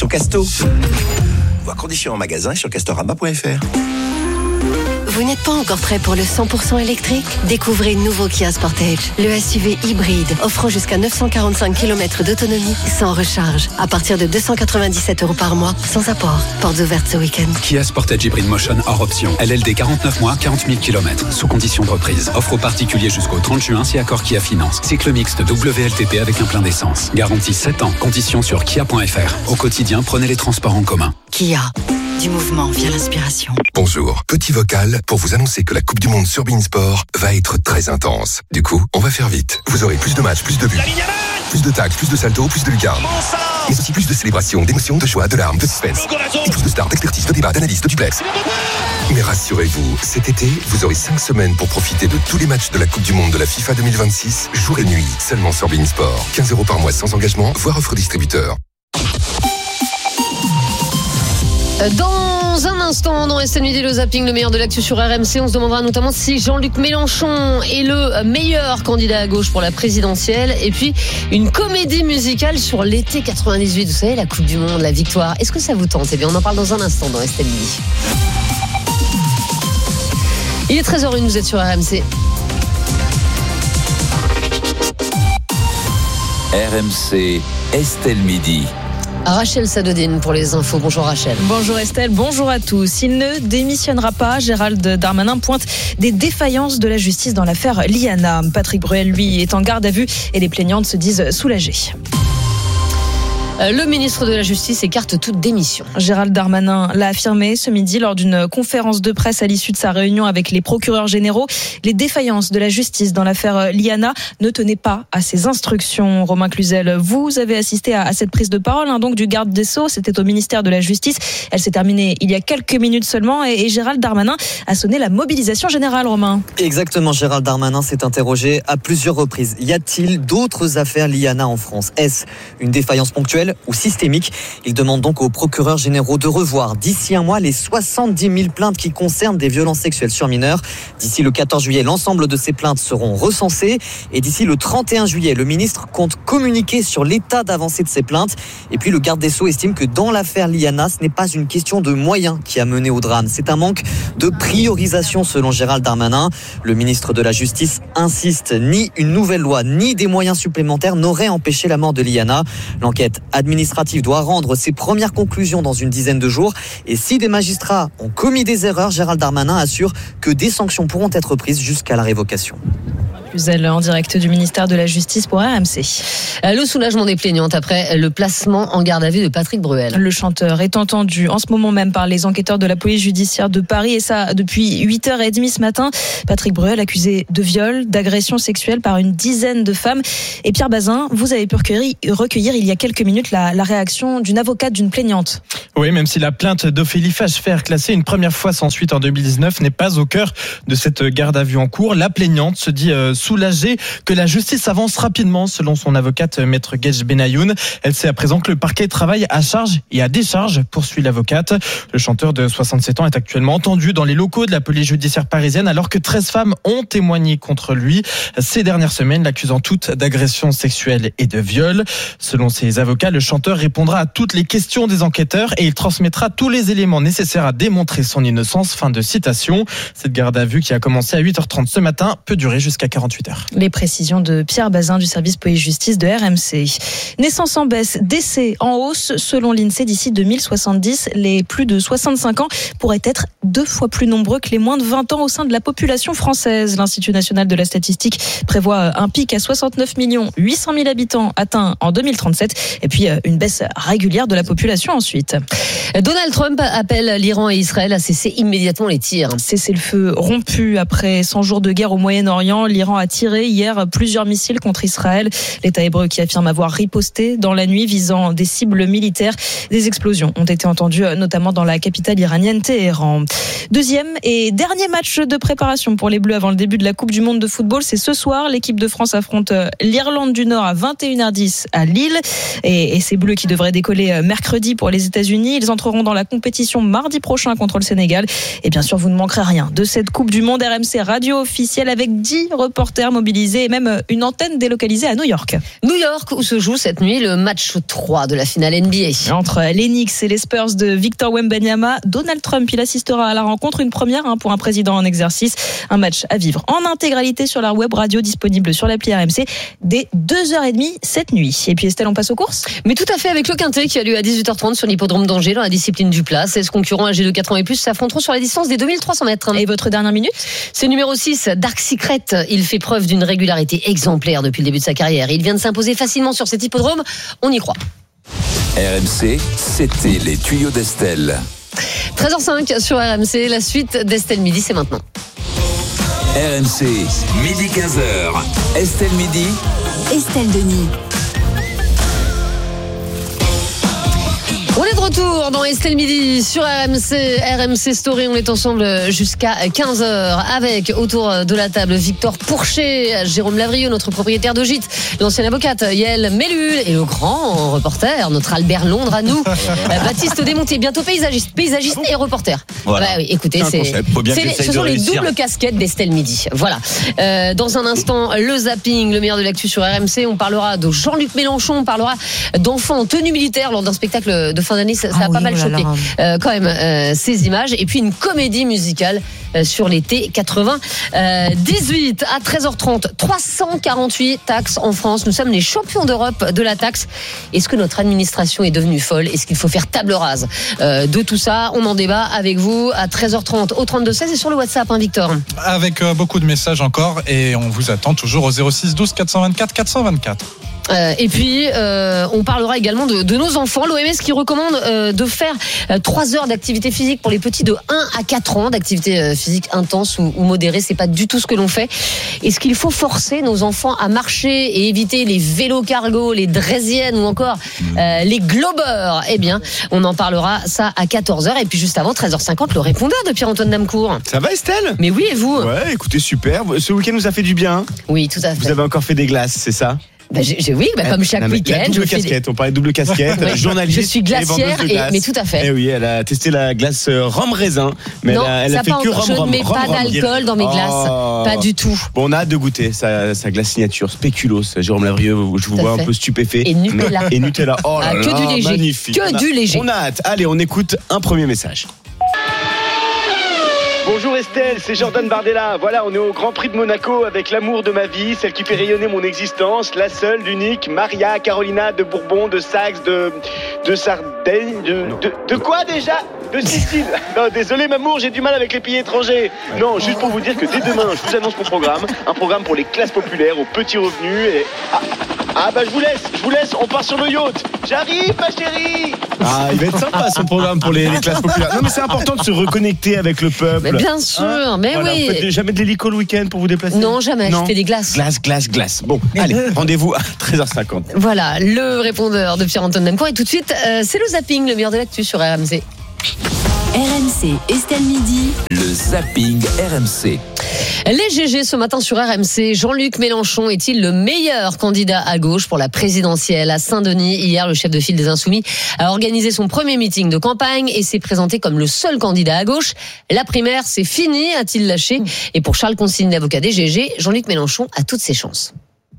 solutions Casto. Voir conditions en magasin et sur castorama.fr. Vous n'êtes pas encore prêt pour le 100% électrique ? Découvrez le nouveau Kia Sportage, le SUV hybride offrant jusqu'à 945 km d'autonomie sans recharge, à partir de 297 € par mois, sans apport. Portes ouvertes ce week-end. Kia Sportage Hybrid Motion hors option. LLD 49 mois, 40 000 km, sous condition de reprise. Offre aux particuliers jusqu'au 30 juin si accord Kia Finance. Cycle mixte WLTP avec un plein d'essence. Garantie 7 ans. Conditions sur kia.fr. Au quotidien, prenez les transports en commun. Kia. Du mouvement via l'inspiration. Bonjour, petit vocal pour vous annoncer que la Coupe du Monde sur beIN Sport va être très intense. Du coup, on va faire vite. Vous aurez plus de matchs, plus de buts, plus de tacles, plus de saltos, plus de lucarnes. Mais aussi plus de célébrations, d'émotions, de joie, de larmes, de suspense. Et plus de stars, d'expertise, de débats, d'analyses, de duplex. Mais rassurez-vous, cet été, vous aurez 5 semaines pour profiter de tous les matchs de la Coupe du Monde de la FIFA 2026, jour et nuit, seulement sur beIN Sport. 15 € par mois sans engagement, voire offre distributeur. Dans un instant, dans SN Midi, le zapping, le meilleur de l'actu sur RMC, on se demandera notamment si Jean-Luc Mélenchon est le meilleur candidat à gauche pour la présidentielle. Et puis, une comédie musicale sur l'été 98. Vous savez, la Coupe du Monde, la victoire. Est-ce que ça vous tente ? Eh bien, on en parle dans un instant dans SN Midi. Il est 13h01, vous êtes sur RMC. RMC, Estelle Midi. Rachel Sadodine pour les infos. Bonjour Rachel. Bonjour Estelle, bonjour à tous. Il ne démissionnera pas. Gérald Darmanin pointe des défaillances de la justice dans l'affaire Liana. Patrick Bruel, lui, est en garde à vue et les plaignantes se disent soulagées. Le ministre de la Justice écarte toute démission. Gérald Darmanin l'a affirmé ce midi lors d'une conférence de presse à l'issue de sa réunion avec les procureurs généraux. Les défaillances de la justice dans l'affaire Liana ne tenaient pas à ses instructions. Romain Cluzel, vous avez assisté à cette prise de parole donc du garde des Sceaux. C'était au ministère de la Justice. Elle s'est terminée il y a quelques minutes seulement et Gérald Darmanin a sonné la mobilisation générale, Romain. Exactement, Gérald Darmanin s'est interrogé à plusieurs reprises. Y a-t-il d'autres affaires Liana en France ? Est-ce une défaillance ponctuelle ou systémique? Il demande donc aux procureurs généraux de revoir d'ici un mois les 70 000 plaintes qui concernent des violences sexuelles sur mineurs. D'ici le 14 juillet, l'ensemble de ces plaintes seront recensées. Et d'ici le 31 juillet, le ministre compte communiquer sur l'état d'avancée de ces plaintes. Et puis le garde des Sceaux estime que dans l'affaire Liana, ce n'est pas une question de moyens qui a mené au drame. C'est un manque de priorisation selon Gérald Darmanin. Le ministre de la Justice insiste, ni une nouvelle loi, ni des moyens supplémentaires n'auraient empêché la mort de Liana. L'enquête administrative doit rendre ses premières conclusions dans une dizaine de jours. Et si des magistrats ont commis des erreurs, Gérald Darmanin assure que des sanctions pourront être prises jusqu'à la révocation. Cluzel en direct du ministère de la Justice pour RMC. Le soulagement des plaignantes après le placement en garde à vue de Patrick Bruel. Le chanteur est entendu en ce moment même par les enquêteurs de la police judiciaire de Paris et ça depuis 8h30 ce matin. Patrick Bruel accusé de viol, d'agression sexuelle par une dizaine de femmes. Et Pierre Bazin, vous avez pu recueillir il y a quelques minutes la réaction d'une avocate d'une plaignante. Oui, même si la plainte d'Ophélie Fachefer, classée une première fois sans suite en 2019, n'est pas au cœur de cette garde à vue en cours, la plaignante se dit soulagée que la justice avance rapidement, selon son avocate maître Guedj Benayoun. Elle sait à présent que le parquet travaille à charge et à décharge, poursuit l'avocate. Le chanteur de 67 ans est actuellement entendu dans les locaux de la police judiciaire parisienne alors que 13 femmes ont témoigné contre lui ces dernières semaines, l'accusant toutes d'agression sexuelle et de viol. Selon ses avocats, le chanteur répondra à toutes les questions des enquêteurs et il transmettra tous les éléments nécessaires à démontrer son innocence. Fin de citation. Cette garde à vue qui a commencé à 8h30 ce matin peut durer jusqu'à 48 heures. Les précisions de Pierre Bazin du service police-justice de RMC. Naissance en baisse, décès en hausse. Selon l'INSEE, d'ici 2070, les plus de 65 ans pourraient être 2 fois plus nombreux que les moins de 20 ans au sein de la population française. L'Institut national de la statistique prévoit un pic à 69 800 000 habitants atteint en 2037 et puis une baisse régulière de la population ensuite. Donald Trump appelle l'Iran et Israël à cesser immédiatement les tirs. Cessez-le-feu rompu après 100 jours de guerre au Moyen-Orient. L'Iran a tiré hier plusieurs missiles contre Israël. L'État hébreu qui affirme avoir riposté dans la nuit visant des cibles militaires. Des explosions ont été entendues notamment dans la capitale iranienne Téhéran. Deuxième et dernier match de préparation pour les Bleus avant le début de la Coupe du Monde de football. C'est ce soir. L'équipe de France affronte l'Irlande du Nord à 21h10 à Lille. Et ces Bleus qui devraient décoller mercredi pour les États-Unis. Ils entreront dans la compétition mardi prochain contre le Sénégal. Et bien sûr, vous ne manquerez rien de cette Coupe du Monde. RMC radio officielle avec 10 reporters supporters mobilisés et même une antenne délocalisée à New York. New York, où se joue cette nuit le match 3 de la finale NBA. Entre les Knicks et les Spurs de Victor Wembanyama, Donald Trump, il assistera à la rencontre, une première pour un président en exercice. Un match à vivre en intégralité sur la web radio disponible sur l'appli RMC dès 2h30 cette nuit. Et puis Estelle, on passe aux courses ? Mais tout à fait, avec le Quintet qui a lieu à 18h30 sur l'hippodrome d'Angers dans la discipline du plat. 16 concurrents âgés de 4 ans et plus s'affronteront sur la distance des 2300 mètres. Et votre dernière minute ? C'est numéro 6, Dark Secret. Il fait preuve d'une régularité exemplaire depuis le début de sa carrière. Il vient de s'imposer facilement sur cet hippodrome. On y croit. RMC, c'était les tuyaux d'Estelle. 13h05 sur RMC, la suite d'Estelle Midi, c'est maintenant. RMC, midi 15h. Estelle Midi. Estelle Denis. On est de retour dans Estelle Midi sur RMC Story. On est ensemble jusqu'à 15h avec, autour de la table, Victor Pourchet, Jérôme Lavrieux, notre propriétaire de gîte, l'ancienne avocate Yael Mellul et le grand reporter, notre Albert Londres à nous, Baptiste Desmontiers, bientôt paysagiste et reporter. Voilà. Bah oui, écoutez, ce sont les doubles casquettes d'Estelle Midi. Voilà. Dans un instant, le zapping, le meilleur de l'actu sur RMC. On parlera de Jean-Luc Mélenchon, on parlera d'enfants en tenue militaire lors d'un spectacle de fin d'année. Ça a pas mal choqué quand même ces images. Et puis une comédie musicale sur l'été 98 à 13h30. 348 taxes en France. Nous sommes les champions d'Europe de la taxe. Est-ce que notre administration est devenue folle ? Est-ce qu'il faut faire table rase de tout ça ? On en débat avec vous à 13h30 au 32-16 et sur le WhatsApp, hein, Victor. Avec beaucoup de messages encore, et on vous attend toujours au 06 12 424 424. Et puis, on parlera également de nos enfants. L'OMS qui recommande de faire 3 heures d'activité physique pour les petits de 1 à 4 ans, d'activité physique intense ou modérée. C'est pas du tout ce que l'on fait. Est-ce qu'il faut forcer nos enfants à marcher et éviter les vélos cargo, les draisiennes ou encore les globeurs ? Eh bien, on en parlera ça à 14h. Et puis juste avant, 13h50, le répondeur de Pierre-Antoine Damecourt. Ça va, Estelle ? Mais oui, et vous ? Ouais, écoutez, super. Ce week-end nous a fait du bien. Oui, tout à fait. Vous avez encore fait des glaces, c'est ça ? Oui, comme chaque week-end. La double casquette, on parlait de double casquette. Ouais. Journaliste. Je suis glacière, mais tout à fait. Et oui, elle a testé la glace rhum raisin. Mais non, elle a fait que rhum. Je ne mets pas d'alcool dans mes glaces. Pas du tout. Bon, on a hâte de goûter sa glace signature, spéculoos. Jérôme Lavrieux, je vous vois un peu stupéfait. Et Nutella. Oh là là, que du léger. Magnifique. Que du léger. On a hâte. Allez, on écoute un premier message. Bonjour Estelle, c'est Jordan Bardella. Voilà, on est au Grand Prix de Monaco avec l'amour de ma vie, celle qui fait rayonner mon existence, la seule, l'unique, Maria Carolina de Bourbon, de Saxe, de Sardaigne, de quoi déjà ? De Sicile. Non, désolé Mamour, j'ai du mal avec les pays étrangers. Non, juste pour vous dire que dès demain, je vous annonce mon programme, un programme pour les classes populaires, aux petits revenus et... bah je vous laisse, on part sur le yacht. J'arrive ma chérie. Ah, il va être sympa son programme pour les classes populaires. Non mais c'est important de se reconnecter avec le peuple. Mais bien sûr, mais voilà, oui. Vous faites jamais de l'hélico le week-end pour vous déplacer ? Non, jamais, je fais des glaces. Glace. Bon, allez, rendez-vous à 13h50. Voilà, le répondeur de Pierre-Antoine Damecourt. Et tout de suite, c'est le zapping, le meilleur de l'actu sur RMC. RMC, Estelle Midi. Le zapping RMC. Les GG ce matin sur RMC. Jean-Luc Mélenchon est-il le meilleur candidat à gauche pour la présidentielle à Saint-Denis ? Hier, le chef de file des Insoumis a organisé son premier meeting de campagne et s'est présenté comme le seul candidat à gauche. La primaire, c'est fini, a-t-il lâché ? Et pour Charles Consigne, l'avocat des GG, Jean-Luc Mélenchon a toutes ses chances.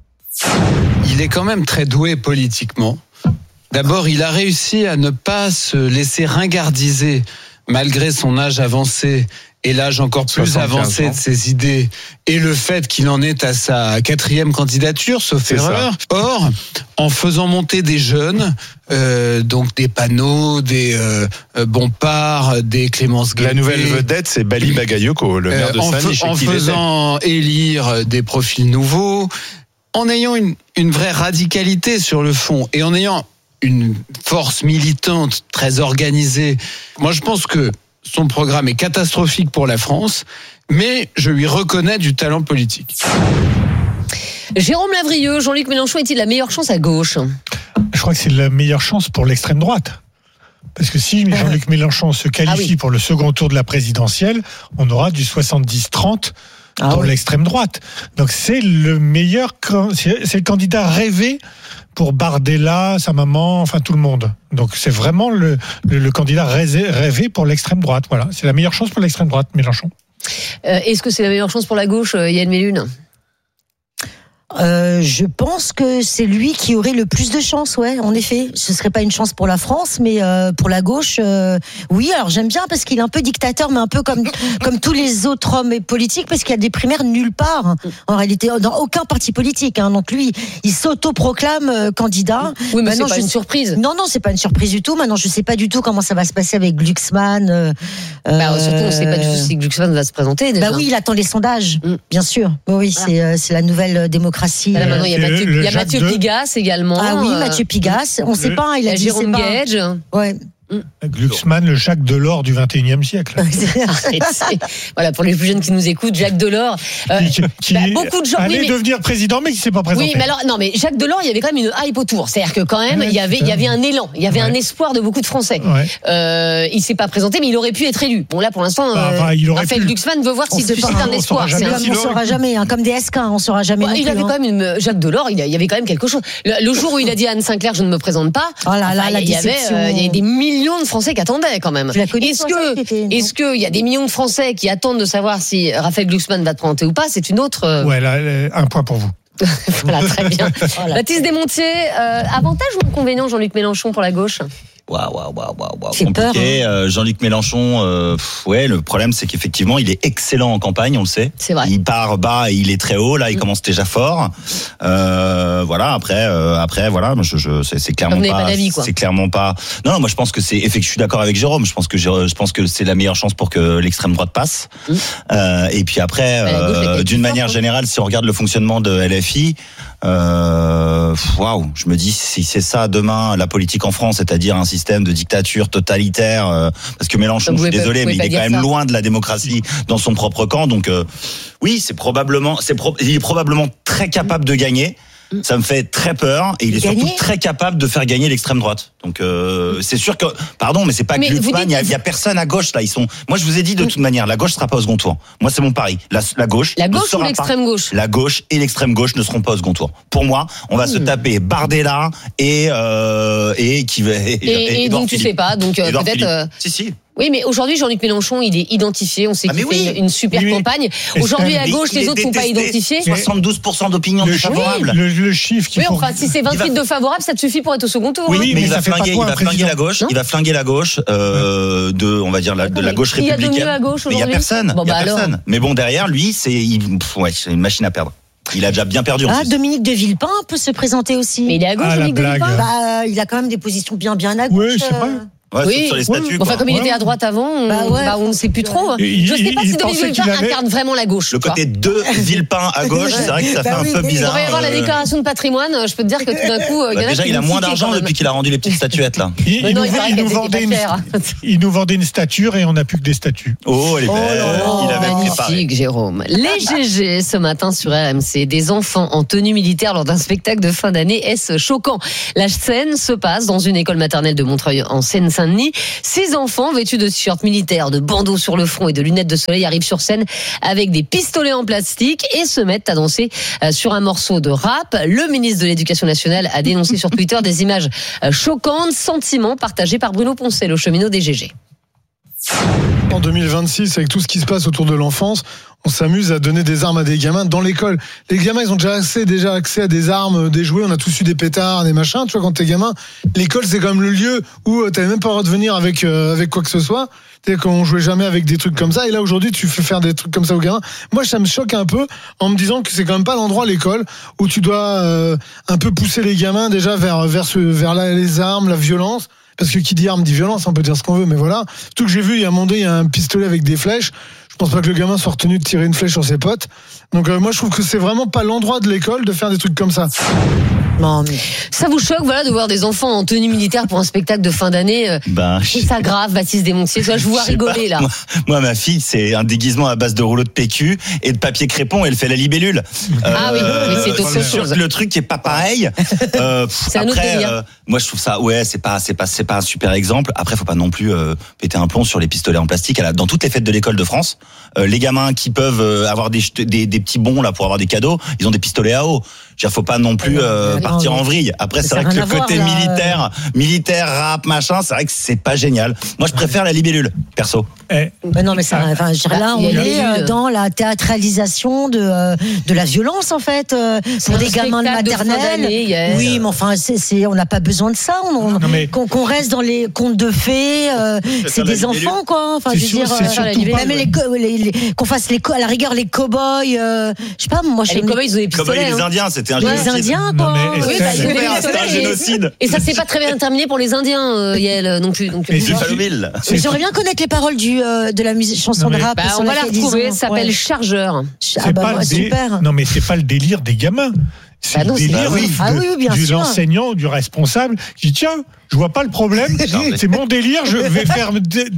Il est quand même très doué politiquement. D'abord, il a réussi à ne pas se laisser ringardiser malgré son âge avancé et l'âge encore plus avancé de ses idées et le fait qu'il en est à sa 4e candidature, sauf erreur. Or, en faisant monter des jeunes, donc des Panot, des Bompard, des Clémence Guépé. La nouvelle vedette, c'est Bali Bagayoko, le maire de Saint-Denis. En faisant élire des profils nouveaux, en ayant une vraie radicalité sur le fond et en ayant une force militante très organisée. Moi, je pense que son programme est catastrophique pour la France, mais je lui reconnais du talent politique. Jérôme Lavrieux, Jean-Luc Mélenchon est-il la meilleure chance à gauche ? Je crois que c'est la meilleure chance pour l'extrême droite. Parce que si Jean-Luc Mélenchon se qualifie pour le second tour de la présidentielle, on aura du 70-30 pour l'extrême droite. Donc c'est le meilleur, c'est le candidat rêvé pour Bardella, sa maman, enfin tout le monde. Donc c'est vraiment le candidat rêvé pour l'extrême droite. Voilà, c'est la meilleure chance pour l'extrême droite, Mélenchon. Est-ce que c'est la meilleure chance pour la gauche, Yael Mellul ? Je pense que c'est lui qui aurait le plus de chance, ouais, en effet. Ce serait pas une chance pour la France, mais pour la gauche, oui. Alors j'aime bien parce qu'il est un peu dictateur, mais un peu comme tous les autres hommes politiques, parce qu'il y a des primaires nulle part. En réalité, dans aucun parti politique. Hein. Donc lui, il s'auto-proclame candidat. Oui, mais c'est pas une surprise. Non, c'est pas une surprise du tout. Maintenant, je sais pas du tout comment ça va se passer avec Glucksmann. Surtout, on sait pas du tout si Glucksmann va se présenter. Déjà. Bah oui, il attend les sondages, bien sûr. Oui, voilà. C'est la nouvelle démocratie. Là, maintenant, il y a Mathieu Pigasse également. Ah oui, Mathieu Pigasse. On ne sait pas, il a dit Jérôme Gage. Ouais. Glucksmann, le Jacques Delors du 21e siècle. Voilà, pour les plus jeunes qui nous écoutent, Jacques Delors. Qui beaucoup de gens allait devenir président, mais qui ne s'est pas présenté. Oui, mais alors, non, mais Jacques Delors, il y avait quand même une hype autour. C'est-à-dire que quand même, il y avait un élan, il y avait un espoir de beaucoup de Français. Il ne s'est pas présenté, mais il aurait pu être élu. Bon, là, pour l'instant, Raphaël Glucksmann veut voir si c'est un espoir. On ne saura jamais, comme des SK, on ne saura jamais. Il avait quand même Jacques Delors, il y avait quand même quelque chose. Le jour où il a dit à Anne Sinclair, je ne me présente pas, il y avait des millions de Français qui attendaient quand même. Est-ce qu'il y a des millions de Français qui attendent de savoir si Raphaël Glucksmann va te présenter ou pas? C'est une autre. Ouais, là, un point pour vous. Voilà, très bien. Baptiste Desmontiers, avantage ou inconvénient Jean-Luc Mélenchon pour la gauche? Waouh. Compliqué. Jean-Luc Mélenchon, le problème c'est qu'effectivement il est excellent en campagne, on le sait. C'est vrai. Il part bas et il est très haut. Là, il commence déjà fort. Après, voilà, c'est clairement pas d'avis, quoi. C'est clairement pas. Non, moi je pense que je suis d'accord avec Jérôme. Je pense que c'est la meilleure chance pour que l'extrême droite passe. Et puis après, d'une manière générale, si on regarde le fonctionnement de LFI. Je me dis si c'est ça demain la politique en France, c'est-à-dire un système de dictature totalitaire, parce que Mélenchon, je suis désolé, mais il est quand même loin de la démocratie dans son propre camp, donc oui, il est probablement très capable de gagner. Ça me fait très peur et il est surtout très capable de faire gagner l'extrême droite. Donc c'est sûr que mais c'est pas Glucksmann, il y a personne à gauche là, moi je vous ai dit de toute manière, la gauche sera pas au second tour. Moi c'est mon pari. La gauche ou l'extrême gauche. La gauche et l'extrême gauche ne seront pas au second tour. Pour moi, on va se taper Bardella et donc tu sais pas, donc peut-être Si. Oui, mais aujourd'hui, Jean-Luc Mélenchon, il est identifié. On sait qu'il fait une super campagne. Aujourd'hui, à gauche, les autres ne sont pas identifiés. 72% d'opinion défavorable. Le chiffre qui si c'est 28 de favorables, ça te suffit pour être au second tour. Oui, mais il va flinguer la gauche. Il va flinguer la gauche on va dire, de la gauche républicaine. Il y a de mieux à gauche aujourd'hui. Il y a personne. Mais bon, derrière lui, c'est une machine à perdre. Il a déjà bien perdu. Dominique de Villepin peut se présenter aussi. Mais il est à gauche, Dominique de Villepin. Il a quand même des positions bien à gauche. Oui, c'est vrai. Sur les statuts. Comme il était à droite avant, on ne sait plus trop. Je ne sais pas si Dominique Villepin incarne vraiment la gauche. Le côté de Villepin à gauche, c'est vrai que ça fait un peu bizarre. Il devrait y avoir la déclaration de patrimoine. Je peux te dire que tout d'un coup, déjà il a moins d'argent depuis qu'il a rendu les petites statuettes là. Il nous vendait une stature et on n'a plus que des statues. Oh, elle est belle. Il avait magnifique, Jérôme. Les GG ce matin sur RMC, des enfants en tenue militaire lors d'un spectacle de fin d'année. Est-ce choquant? La scène se passe dans une école maternelle de Montreuil en Seine-Saint-Denis. 6 enfants vêtus de t-shirts militaires, de bandeaux sur le front et de lunettes de soleil arrivent sur scène avec des pistolets en plastique et se mettent à danser sur un morceau de rap. Le ministre de l'Éducation nationale a dénoncé sur Twitter des images choquantes, sentiments partagés par Bruno Poncet, le cheminot des GG. En 2026, avec tout ce qui se passe autour de l'enfance, on s'amuse à donner des armes à des gamins dans l'école. Les gamins, ils ont déjà accès à des armes, des jouets. On a tous eu des pétards, des machins. Tu vois, quand t'es gamin, l'école, c'est quand même le lieu où t'avais même pas le droit de venir avec quoi que ce soit. Tu sais, quand on jouait jamais avec des trucs comme ça. Et là, aujourd'hui, tu fais faire des trucs comme ça aux gamins. Moi, ça me choque un peu en me disant que c'est quand même pas l'endroit, l'école, où tu dois un peu pousser les gamins déjà vers les armes, la violence. Parce que qui dit arme dit violence, on peut dire ce qu'on veut, mais voilà. Tout que j'ai vu, il y a un moment donné, il y a un pistolet avec des flèches. Je pense pas que le gamin soit retenu de tirer une flèche sur ses potes. Donc moi, je trouve que c'est vraiment pas l'endroit de l'école de faire des trucs comme ça. Non, mais... Ça vous choque, de voir des enfants en tenue militaire pour un spectacle de fin d'année? C'est ça grave, Baptiste Desmontiers. Je vous vois rigoler, là. Moi, ma fille, c'est un déguisement à base de rouleau de PQ et de papier crépon, et elle fait la libellule. Oui, mais c'est autre chose. Le truc qui est pas pareil. C'est un autre délire. Moi, je trouve ça, c'est pas un super exemple. Après, faut pas non plus péter un plomb sur les pistolets en plastique. Dans toutes les fêtes de l'école de France, les gamins qui peuvent avoir des petits bons là pour avoir des cadeaux, ils ont des pistolets à eau. dire, faut pas non plus partir en vrille. Après, c'est vrai que le côté militaire, rap, machin, c'est vrai que c'est pas génial. Moi, je préfère la libellule, perso. Non, mais ça, là, on est dans la théâtralisation de la violence, en fait, pour des gamins de maternelle. Oui, mais enfin, on n'a pas besoin de ça. Qu'on reste dans les contes de fées, c'est des enfants, quoi. Enfin, je veux dire, même qu'on fasse à la rigueur les cow-boys. Je sais pas, moi, les cow-boys, ils ont des pistolets. Les Indiens, c'était un génocide. Les Indiens, quoi. C'était un génocide. Et ça s'est pas très bien terminé pour les Indiens, Yael, non plus. Mais j'aimerais bien connaître les paroles de la chanson de rap. On va la retrouver, ça s'appelle Chargeur. Super. Non, mais c'est pas le délire des gamins. C'est le délire de l'enseignant ou du responsable qui dit tiens, je vois pas le problème, c'est mon délire, je vais faire...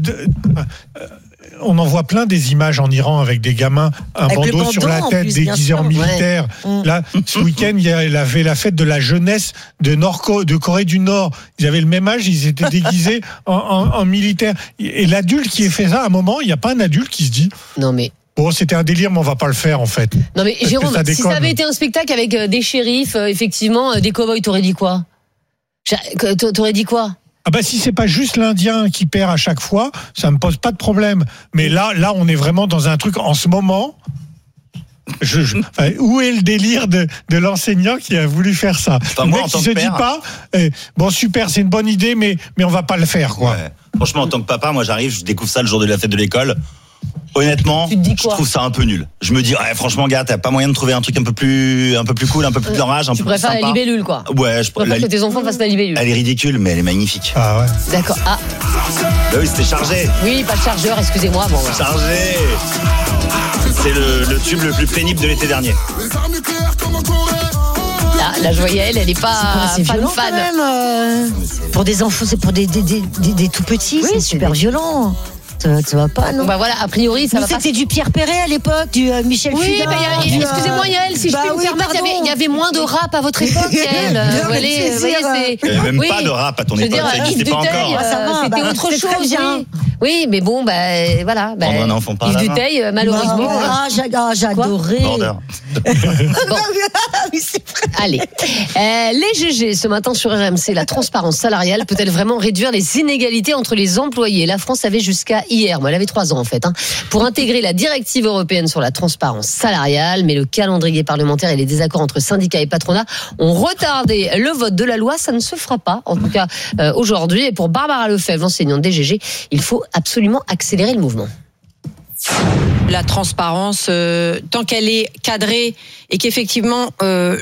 On en voit plein des images en Iran avec des gamins, un bandeau sur la tête, déguisés en militaire. Là, ce week-end, il y avait la fête de la jeunesse de Corée du Nord. Ils avaient le même âge, ils étaient déguisés en militaire. Et l'adulte qui a fait ça, à un moment, il n'y a pas un adulte qui se dit... Non mais... Bon, c'était un délire, mais on va pas le faire, en fait. Non mais Jérôme, si ça avait été un spectacle avec des shérifs, effectivement, des cow-boys, t'aurais dit quoi ? Ah bah si c'est pas juste l'Indien qui perd à chaque fois, ça me pose pas de problème. Mais là, on est vraiment dans un truc en ce moment. Où est le délire de l'enseignant qui a voulu faire ça ? Enfin, le moi, mec qui se dit pas, bon super, c'est une bonne idée, mais on va pas le faire, quoi. Ouais. Franchement, en tant que papa, moi j'arrive, je découvre ça le jour de la fête de l'école. Honnêtement, je trouve ça un peu nul. Je me dis, franchement, gars, t'as pas moyen de trouver un truc un peu plus cool, un peu plus d'enrage, un peu plus sympa. Tu préfères la libellule, quoi. Ouais, je préfère que tes enfants fassent la libellule. Elle est ridicule, mais elle est magnifique. Ah ouais. D'accord. Ah. Bah oui, c'était chargé. Oui, pas de chargeur, excusez-moi. Bon, ouais. Chargé. C'est le tube le plus pénible de l'été dernier. La joyelle, elle est pas fan. Quand même, pour des enfants, c'est pour des tout petits, c'est super violent. Ça va pas, non? Bah voilà, a priori, ça va pas. C'était du Pierre Perret à l'époque, du Michel Fugain. Oui, mais excusez-moi, Yael, si je peux vous permettre, il y avait moins de rap à votre époque, Yael. Il n'y avait même pas de rap à ton époque, ça n'existait pas encore. C'était autre chose. Oui, mais bon, voilà. Prendre un enfant par Yves Duteil, malheureusement. J'adorais. Allez. Les GG, ce matin sur RMC, la transparence salariale peut-elle vraiment réduire les inégalités entre les employés? La France avait jusqu'à hier, elle avait 3 ans en fait, pour intégrer la directive européenne sur la transparence salariale, mais le calendrier parlementaire et les désaccords entre syndicats et patronat ont retardé le vote de la loi. Ça ne se fera pas, en tout cas aujourd'hui. Et pour Barbara Lefebvre, enseignante DGG, il faut absolument accélérer le mouvement. La transparence, tant qu'elle est cadrée et qu'effectivement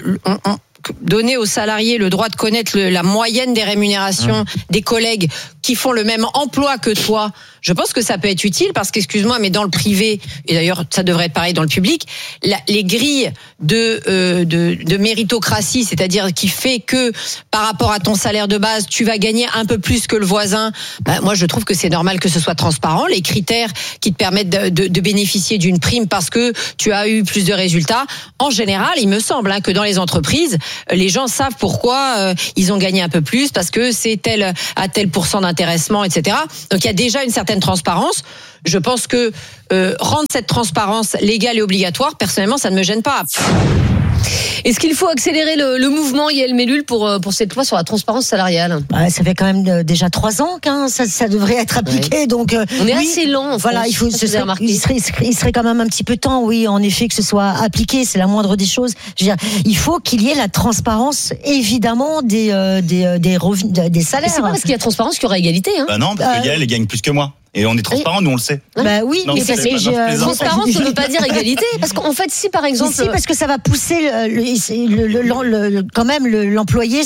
donner aux salariés le droit de connaître la moyenne des rémunérations des collègues qui font le même emploi que toi, je pense que ça peut être utile parce qu'excuse-moi, mais dans le privé, et d'ailleurs ça devrait être pareil dans le public, les grilles de méritocratie, c'est-à-dire qui fait que par rapport à ton salaire de base, tu vas gagner un peu plus que le voisin, moi je trouve que c'est normal que ce soit transparent, les critères qui te permettent de bénéficier d'une prime parce que tu as eu plus de résultats. En général, il me semble que dans les entreprises, les gens savent pourquoi ils ont gagné un peu plus, parce que c'est tel pourcent d'intéressement, etc. Donc il y a déjà une certaine transparence. Je pense que rendre cette transparence légale et obligatoire, personnellement, ça ne me gêne pas. Est-ce qu'il faut accélérer le mouvement Yael Mellul pour cette loi sur la transparence salariale? Ça fait quand même déjà 3 ans que ça devrait être appliqué. Donc on est assez lent. Voilà, il serait quand même un petit peu temps, oui, en effet, que ce soit appliqué. C'est la moindre des choses. Je veux dire, il faut qu'il y ait la transparence, évidemment, des revenus, des salaires. C'est pas parce qu'il y a transparence qu'il y aura égalité. Non, parce que Yael gagne plus que moi. Et on est transparent, nous on le sait. Oui, non, mais parce que transparence, ça ne veut pas dire égalité. Parce qu'en fait, si par exemple, parce que ça va pousser quand même l'employeur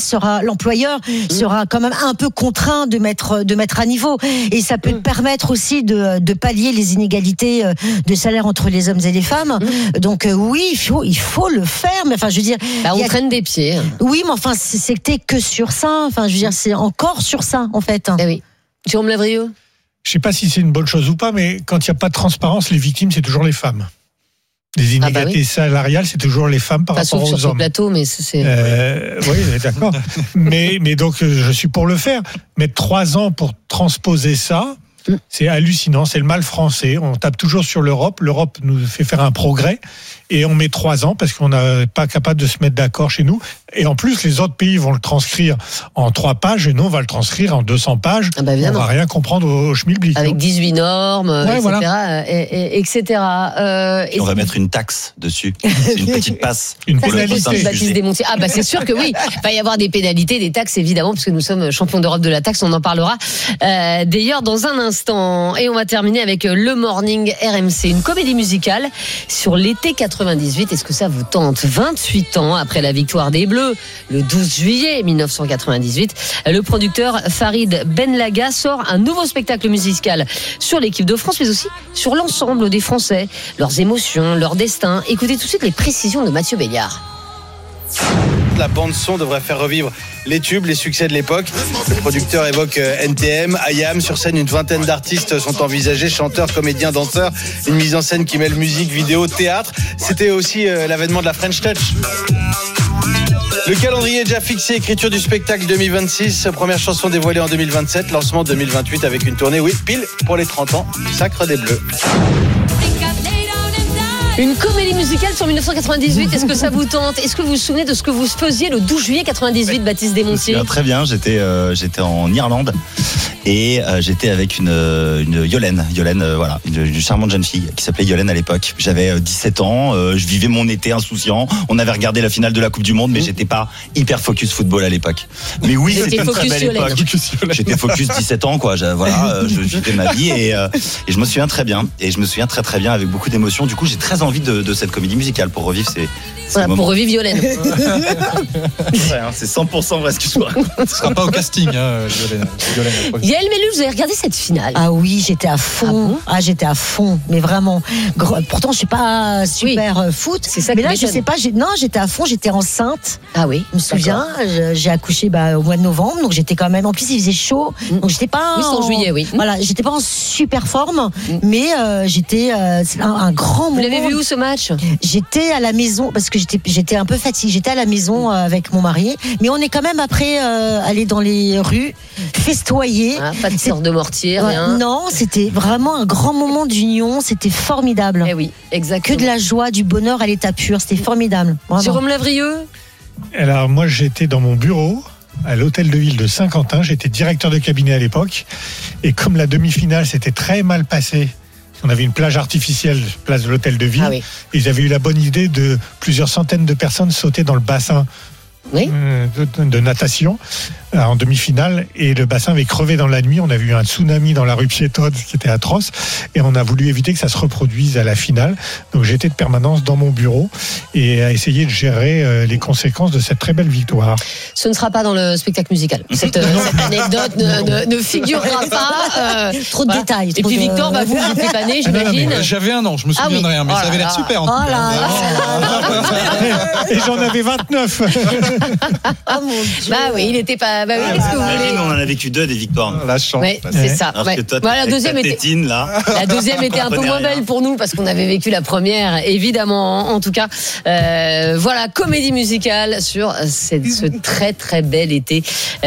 sera quand même un peu contraint de mettre à niveau. Et ça peut permettre aussi de pallier les inégalités de salaire entre les hommes et les femmes. Donc oui, il faut le faire. Mais enfin, je veux dire, on traîne des pieds. Oui, mais enfin, c'était que sur ça. Enfin, je veux dire, c'est encore sur ça, en fait. Oui. Jérôme Lavrieux. Je ne sais pas si c'est une bonne chose ou pas, mais quand il n'y a pas de transparence, les victimes, c'est toujours les femmes. Les inégalités salariales, c'est toujours les femmes par rapport aux hommes. Sur ce plateau, mais c'est... Oui, d'accord. mais donc, je suis pour le faire. Mais 3 ans pour transposer ça, C'est hallucinant, c'est le mal français. On tape toujours sur l'Europe. L'Europe nous fait faire un progrès et on met 3 ans parce qu'on n'est pas capable de se mettre d'accord chez nous. Et en plus, les autres pays vont le transcrire en 3 pages et nous, on va le transcrire en 200 pages. On va rien comprendre au schmilblick. Avec 18 normes, etc. Voilà. etc. Et on va mettre une taxe dessus. C'est une petite passe. Une pénalité. Baptiste Desmontiers. Ah bah c'est sûr que oui. Il va y avoir des pénalités, des taxes évidemment, parce que nous sommes champions d'Europe de la taxe. On en parlera d'ailleurs dans un instant. Et on va terminer avec le Morning RMC, une comédie musicale sur l'été 98. Est-ce que ça vous tente? 28 ans après la victoire des Bleus le 12 juillet 1998, le producteur Farid Benlaga sort un nouveau spectacle musical sur l'équipe de France, mais aussi sur l'ensemble des Français, leurs émotions, leur destin. Écoutez tout de suite les précisions de Mathieu Béliard. La bande-son devrait faire revivre les tubes, les succès de l'époque. Le producteur évoque NTM, IAM. Sur scène, une vingtaine d'artistes sont envisagés, chanteurs, comédiens, danseurs. Une mise en scène qui mêle musique, vidéo, théâtre. C'était aussi l'avènement de la French Touch. Le calendrier est déjà fixé, écriture du spectacle 2026, première chanson dévoilée en 2027, lancement 2028 avec une tournée, oui, pile pour les 30 ans, Sacre des Bleus. Une comédie musicale sur 1998, est-ce que ça vous tente? Est-ce que vous vous souvenez de ce que vous faisiez le 12 juillet 98, Baptiste Desmontiers? Très bien, j'étais en Irlande et j'étais avec une Yolène, voilà, une charmante jeune fille qui s'appelait Yolène à l'époque. J'avais 17 ans, je vivais mon été insouciant. On avait regardé la finale de la Coupe du Monde, mais j'étais pas hyper focus football à l'époque. Mais oui, c'était une très belle époque. J'étais focus 17 ans, quoi. Voilà, je vivais ma vie et je me souviens très bien. Et je me souviens très très bien avec beaucoup d'émotion. Du coup, j'ai très envie de cette comédie musicale pour revivre ces voilà, pour revivre Yolène. C'est 100% vrai ce que je vous raconte. Ce sera pas au casting, Yolène. Yael Mellul, vous avez regardé cette finale? Ah oui, j'étais à fond. J'étais à fond, mais vraiment. Pourtant, je suis pas super foot. C'est ça. Mais là, je sais pas. J'étais à fond. J'étais enceinte. Ah oui. Je me souviens. J'ai accouché au mois de novembre, donc j'étais quand même. En plus, il faisait chaud, donc j'étais pas. Oui, c'est en juillet, oui. Voilà, j'étais pas en super forme, mais j'étais un grand moment. Vous l'avez vu où ce match? J'étais à la maison parce que j'étais un peu fatiguée. J'étais à la maison avec mon mari, mais on est quand même après allé dans les rues festoyer. Pas de sorte de mortier, rien. Non, c'était vraiment un grand moment d'union. C'était formidable. Eh oui, exactement. Que de la joie, du bonheur à l'état pur. C'était formidable. Vraiment. Jérôme Lavrieux. Alors moi, j'étais dans mon bureau à l'hôtel de ville de Saint-Quentin. J'étais directeur de cabinet à l'époque, et comme la demi-finale s'était très mal passée. On avait une plage artificielle, place de l'hôtel de ville. Ils avaient eu la bonne idée de plusieurs centaines de personnes sauter dans le bassin de natation en demi-finale, et le bassin avait crevé dans la nuit. On avait eu un tsunami dans la rue piétonne, ce qui était atroce, et on a voulu éviter que ça se reproduise à la finale. Donc j'étais de permanence dans mon bureau et à essayer de gérer les conséquences de cette très belle victoire. Ce ne sera pas dans le spectacle musical. Cette anecdote ne figurera pas. Trop de détails. Et puis Victor, vous n'étiez pas né, j'imagine. J'avais un an, je me souviens de rien, mais ça avait l'air super en tout cas. Et j'en avais 29. Oh mon Dieu. Bah oui, il n'était pas. Bah oui, qu'est-ce que vous voulez? On en a vécu 2 des victoires. La chance. Ouais, c'est ça. Alors que toi, la deuxième était. Tétine, là. La deuxième était un peu moins belle pour nous parce qu'on avait vécu la première, évidemment. En tout cas, voilà, comédie musicale sur ce très très bel été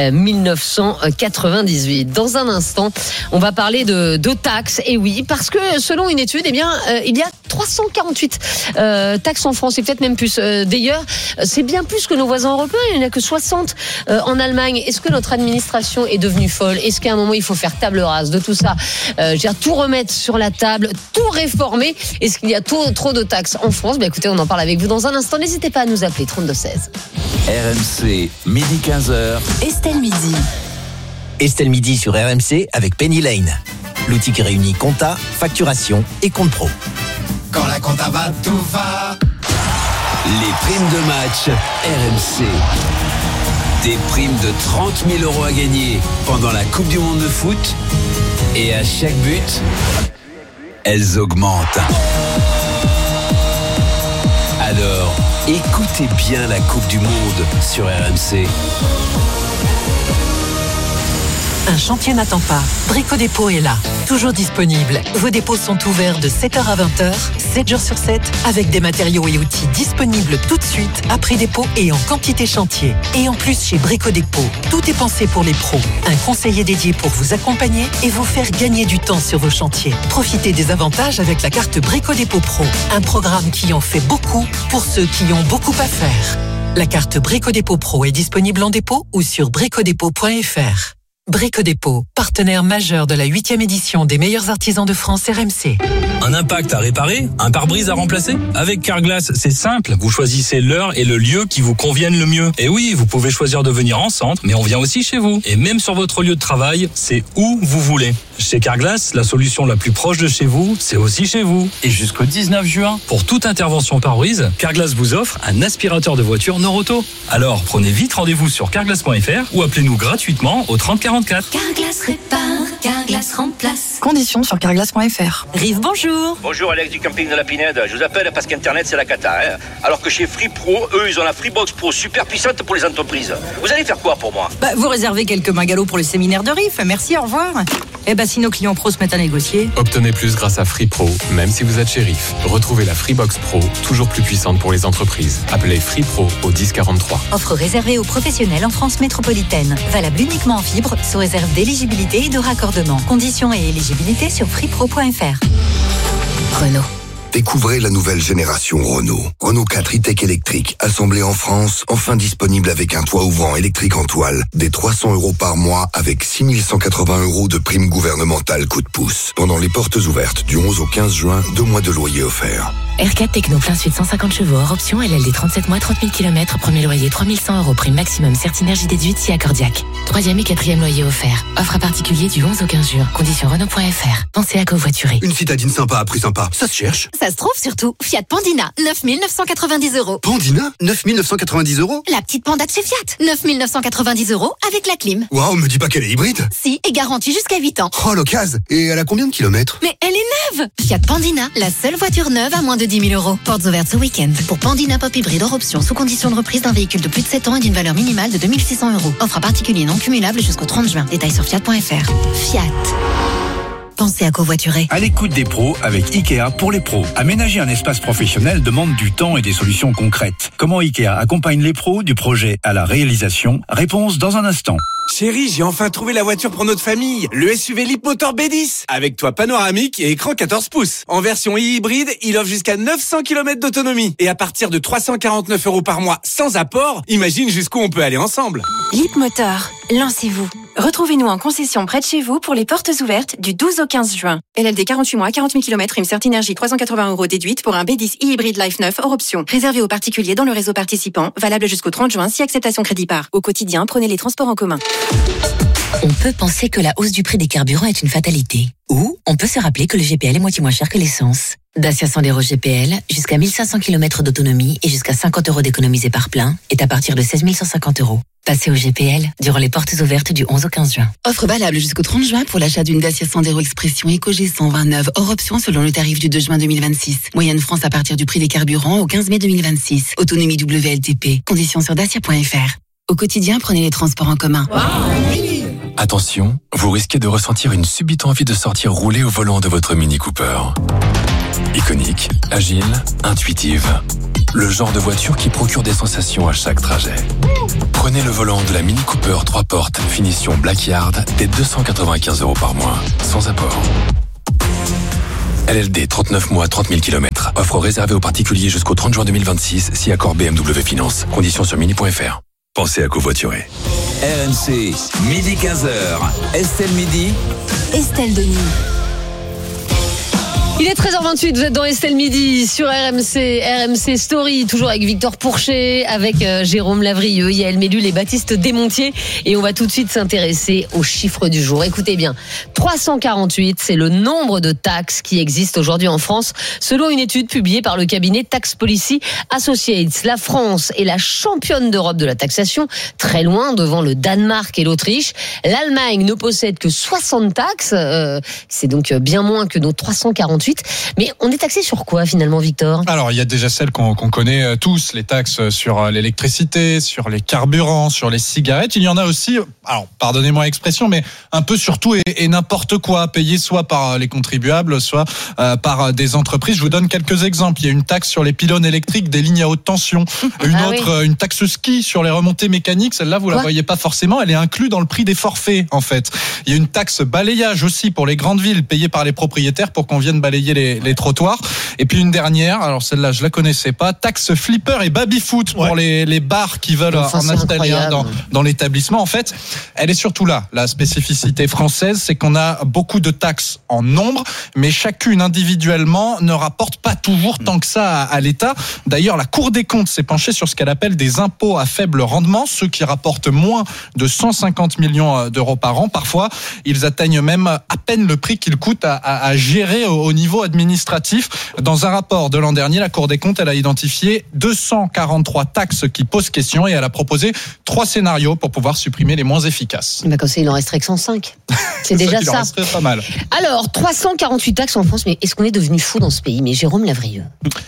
1998. Dans un instant, on va parler de taxes. Et oui, parce que selon une étude, il y a 348 taxes en France et peut-être même plus. D'ailleurs, c'est bien plus que nos voisins européens. Il n'y en a que 60 en Allemagne. Est-ce que notre administration est devenue folle? Est-ce qu'à un moment il faut faire table rase de tout ça, tout remettre sur la table, tout réformer? Est-ce qu'il y a trop de taxes en France? Écoutez, on en parle avec vous dans un instant. N'hésitez pas à nous appeler 3216. RMC, midi 15h. Estelle Midi. Estelle Midi sur RMC avec Penny Lane. L'outil qui réunit compta, facturation et compte pro. Quand la compta va, tout va. Les primes de match RMC. Des primes de 30 000 € à gagner pendant la Coupe du Monde de foot. Et à chaque but, elles augmentent. Alors, écoutez bien la Coupe du Monde sur RMC. Un chantier n'attend pas. Brico Dépôt est là, toujours disponible. Vos dépôts sont ouverts de 7h à 20h, 7 jours sur 7, avec des matériaux et outils disponibles tout de suite, à prix dépôt et en quantité chantier. Et en plus, chez Brico Dépôt, tout est pensé pour les pros. Un conseiller dédié pour vous accompagner et vous faire gagner du temps sur vos chantiers. Profitez des avantages avec la carte Brico Dépôt Pro, un programme qui en fait beaucoup pour ceux qui ont beaucoup à faire. La carte Brico Dépôt Pro est disponible en dépôt ou sur bricodépôt.fr. Brico Dépôt, partenaire majeur de la 8e édition des meilleurs artisans de France RMC. Un impact à réparer? Un pare-brise à remplacer? Avec Carglass, c'est simple. Vous choisissez l'heure et le lieu qui vous conviennent le mieux. Et oui, vous pouvez choisir de venir en centre, mais on vient aussi chez vous. Et même sur votre lieu de travail, c'est où vous voulez. Chez Carglass, la solution la plus proche de chez vous, c'est aussi chez vous. Et jusqu'au 19 juin, pour toute intervention pare-brise, Carglass vous offre un aspirateur de voiture Noroto. Alors, prenez vite rendez-vous sur carglass.fr ou appelez-nous gratuitement au 30 44. Carglass répare, Carglass remplace. Conditions sur carglass.fr. Rive, bonjour. Bonjour Alex du camping de la Pinède. Je vous appelle parce qu'Internet c'est la cata. Alors que chez Free Pro, eux ils ont la Freebox Pro super puissante pour les entreprises. Vous allez faire quoi pour moi? Vous réservez quelques bungalows pour le séminaire de Riff. Merci, au revoir. Si nos clients pros se mettent à négocier. Obtenez plus grâce à Free Pro, même si vous êtes chez Riff. Retrouvez la Freebox Pro, toujours plus puissante pour les entreprises. Appelez Free Pro au 1043. Offre réservée aux professionnels en France métropolitaine. Valable uniquement en fibre, sous réserve d'éligibilité et de raccordement. Conditions et éligibilité sur freepro.fr. Renault. Découvrez la nouvelle génération Renault. Renault 4 e-Tech électrique, assemblé en France, enfin disponible avec un toit ouvrant électrique en toile, des 300 € par mois avec 6 180 € de prime gouvernementale coup de pouce. Pendant les portes ouvertes du 11 au 15 juin, 2 mois de loyer offerts. R4 Techno plein sud 150 chevaux hors option, LLD 37 mois 30 000 km, premier loyer 3100 €, prime maximum Certinergie déduite si accordiaque. 3e et 4e loyer offert. Offre à particulier du 11 au 15 juin. Conditions Renault.fr. Pensez à covoiturer. Une citadine sympa à prix sympa, ça se cherche. Ça se trouve surtout. Fiat Pandina, 9 990 €. Pandina, 9 990 €. La petite Panda de chez Fiat, 9 990 € avec la clim. Waouh, me dis pas qu'elle est hybride. Si, et garantie jusqu'à 8 ans. Oh, l'occasion. Et elle a combien de kilomètres? Mais elle est neuve. Fiat Pandina, la seule voiture neuve à moins de 10 000 €. Portes ouvertes ce week-end. Pour Pandina Pop Hybride hors option, sous condition de reprise d'un véhicule de plus de 7 ans et d'une valeur minimale de 2 600 €. Offre à particulier non cumulable jusqu'au 30 juin. Détails sur fiat.fr. Fiat. Pensez à covoiturer. À l'écoute des pros avec Ikea pour les pros. Aménager un espace professionnel demande du temps et des solutions concrètes. Comment Ikea accompagne les pros du projet à la réalisation? Réponse dans un instant. Chérie, j'ai enfin trouvé la voiture pour notre famille. Le SUV Leapmotor B10. Avec toit panoramique et écran 14 pouces. En version hybride, il offre jusqu'à 900 km d'autonomie. Et à partir de 349 € par mois sans apport, imagine jusqu'où on peut aller ensemble. Leapmotor, lancez-vous. Retrouvez-nous en concession près de chez vous pour les portes ouvertes du 12 au 15 juin. LLD 48 mois, 40 000 km, prime Certinergie 380 € déduite pour un B10 e-hybride Life 9 hors option. Réservé aux particuliers dans le réseau participant, valable jusqu'au 30 juin si acceptation crédit par. Au quotidien, prenez les transports en commun. On peut penser que la hausse du prix des carburants est une fatalité. Ou on peut se rappeler que le GPL est moitié moins cher que l'essence. Dacia Sandero GPL, jusqu'à 1500 km d'autonomie et jusqu'à 50 € d'économisés par plein, est à partir de 16 150 €. Passez au GPL durant les portes ouvertes du 11 au 15 juin. Offre valable jusqu'au 30 juin pour l'achat d'une Dacia Sandero Expression EcoG 129 hors option selon le tarif du 2 juin 2026. Moyenne France à partir du prix des carburants au 15 mai 2026. Autonomie WLTP. Conditions sur dacia.fr. Au quotidien, prenez les transports en commun. Attention, vous risquez de ressentir une subite envie de sortir rouler au volant de votre Mini Cooper. Iconique, agile, intuitive. Le genre de voiture qui procure des sensations à chaque trajet. Prenez le volant de la Mini Cooper 3 portes, finition Black Yard, dès 295 € par mois, sans apport. LLD 39 mois, 30 000 km. Offre réservée aux particuliers jusqu'au 30 juin 2026, si accord BMW Finance. Conditions sur mini.fr. Pensez à covoiturer. RMC, midi 15h. Estelle Midi. Estelle Denis. Il est 13h28, vous êtes dans Estelle Midi sur RMC Story, toujours avec Victor Pourchet, avec Jérôme Lavrieux, Yael Mellul et Baptiste Desmontiers. Et on va tout de suite s'intéresser aux chiffres du jour. Écoutez bien, 348, c'est le nombre de taxes qui existent aujourd'hui en France, selon une étude publiée par le cabinet Tax Policy Associates. La France est la championne d'Europe de la taxation, très loin devant le Danemark et l'Autriche. L'Allemagne ne possède que 60 taxes, c'est donc bien moins que nos 348 348. Mais on est taxé sur quoi finalement, Victor ? Alors, il y a déjà celles qu'on connaît tous, les taxes sur l'électricité, sur les carburants, sur les cigarettes. Il y en a aussi, alors pardonnez-moi l'expression, mais un peu sur tout et n'importe quoi, payé soit par les contribuables, soit par des entreprises. Je vous donne quelques exemples. Il y a une taxe sur les pylônes électriques des lignes à haute tension. Une taxe ski sur les remontées mécaniques. Celle-là, vous la voyez pas forcément. Elle est inclue dans le prix des forfaits, en fait. Il y a une taxe balayage aussi pour les grandes villes, payée par les propriétaires pour qu'on vienne balayer les trottoirs. Et puis une dernière, alors celle-là, je la connaissais pas, taxe flipper et baby-foot pour les bars qui veulent en installer un dans l'établissement. En fait, elle est surtout là. La spécificité française, c'est qu'on a beaucoup de taxes en nombre, mais chacune individuellement ne rapporte pas toujours tant que ça à l'État. D'ailleurs, la Cour des comptes s'est penchée sur ce qu'elle appelle des impôts à faible rendement, ceux qui rapportent moins de 150 millions d'euros par an. Parfois, ils atteignent même à peine le prix qu'ils coûtent à gérer au niveau administratif. Dans un rapport de l'an dernier, la Cour des comptes, elle a identifié 243 taxes qui posent question et elle a proposé 3 scénarios pour pouvoir supprimer les moins efficaces. Comme ça, il en resterait que 105. C'est déjà ça. Il en resterait pas mal. Alors, 348 taxes en France, mais est-ce qu'on est devenu fou dans ce pays ? Mais Jérôme Lavrieux.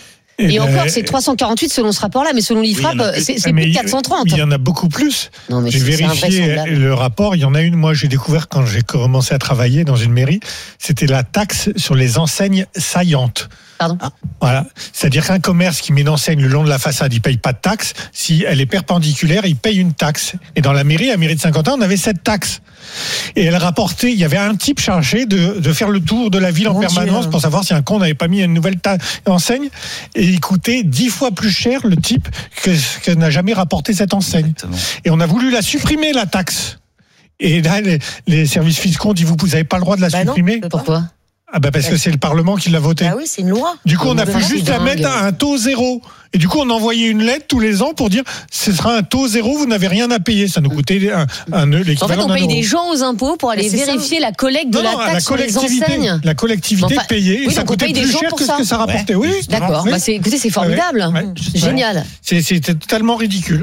Et encore, c'est 348 selon ce rapport-là, mais selon l'IFRAP, c'est plus de 430. Il y en a beaucoup plus. Non, mais j'ai vérifié le rapport. Il y en a une, moi, j'ai découvert quand j'ai commencé à travailler dans une mairie. C'était la taxe sur les enseignes saillantes. Pardon ? Voilà. C'est-à-dire qu'un commerce qui met une enseigne le long de la façade, il paye pas de taxe. Si elle est perpendiculaire, il paye une taxe. Et dans la mairie de Saint-Quentin, on avait cette taxe. Et elle rapportait, il y avait un type chargé de faire le tour de la ville en permanence pour savoir si un con n'avait pas mis une nouvelle enseigne. Et il coûtait 10 fois plus cher, le type, que n'a jamais rapporté cette enseigne. Exactement. Et on a voulu la supprimer, la taxe. Et là, les services fiscaux ont dit, vous n'avez pas le droit de la supprimer. Non. Pourquoi ? Parce que c'est le Parlement qui l'a voté. Ah oui, c'est une loi. Du coup, on a fait juste la mettre à un taux zéro. Et du coup, on envoyait une lettre tous les ans pour dire ce sera un taux zéro, vous n'avez rien à payer. Ça nous coûtait l'équivalent. En fait, on paye d'un des gens aux impôts pour aller vérifier la collecte de la taxe sur les enseignes. La collectivité payait et ça coûtait plus cher que ce que ça rapportait. Oui, d'accord. Écoutez, c'est formidable. Génial. C'était totalement ridicule.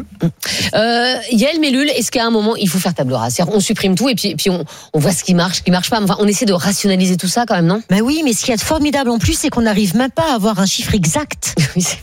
Yael Mellul, est-ce qu'à un moment, il faut faire table rase ? On supprime tout et puis on voit ce qui marche pas. Enfin, on essaie de rationaliser tout ça quand même, non ? Oui, mais ce qu'il y a de formidable en plus, c'est qu'on n'arrive même pas à avoir un chiffre exact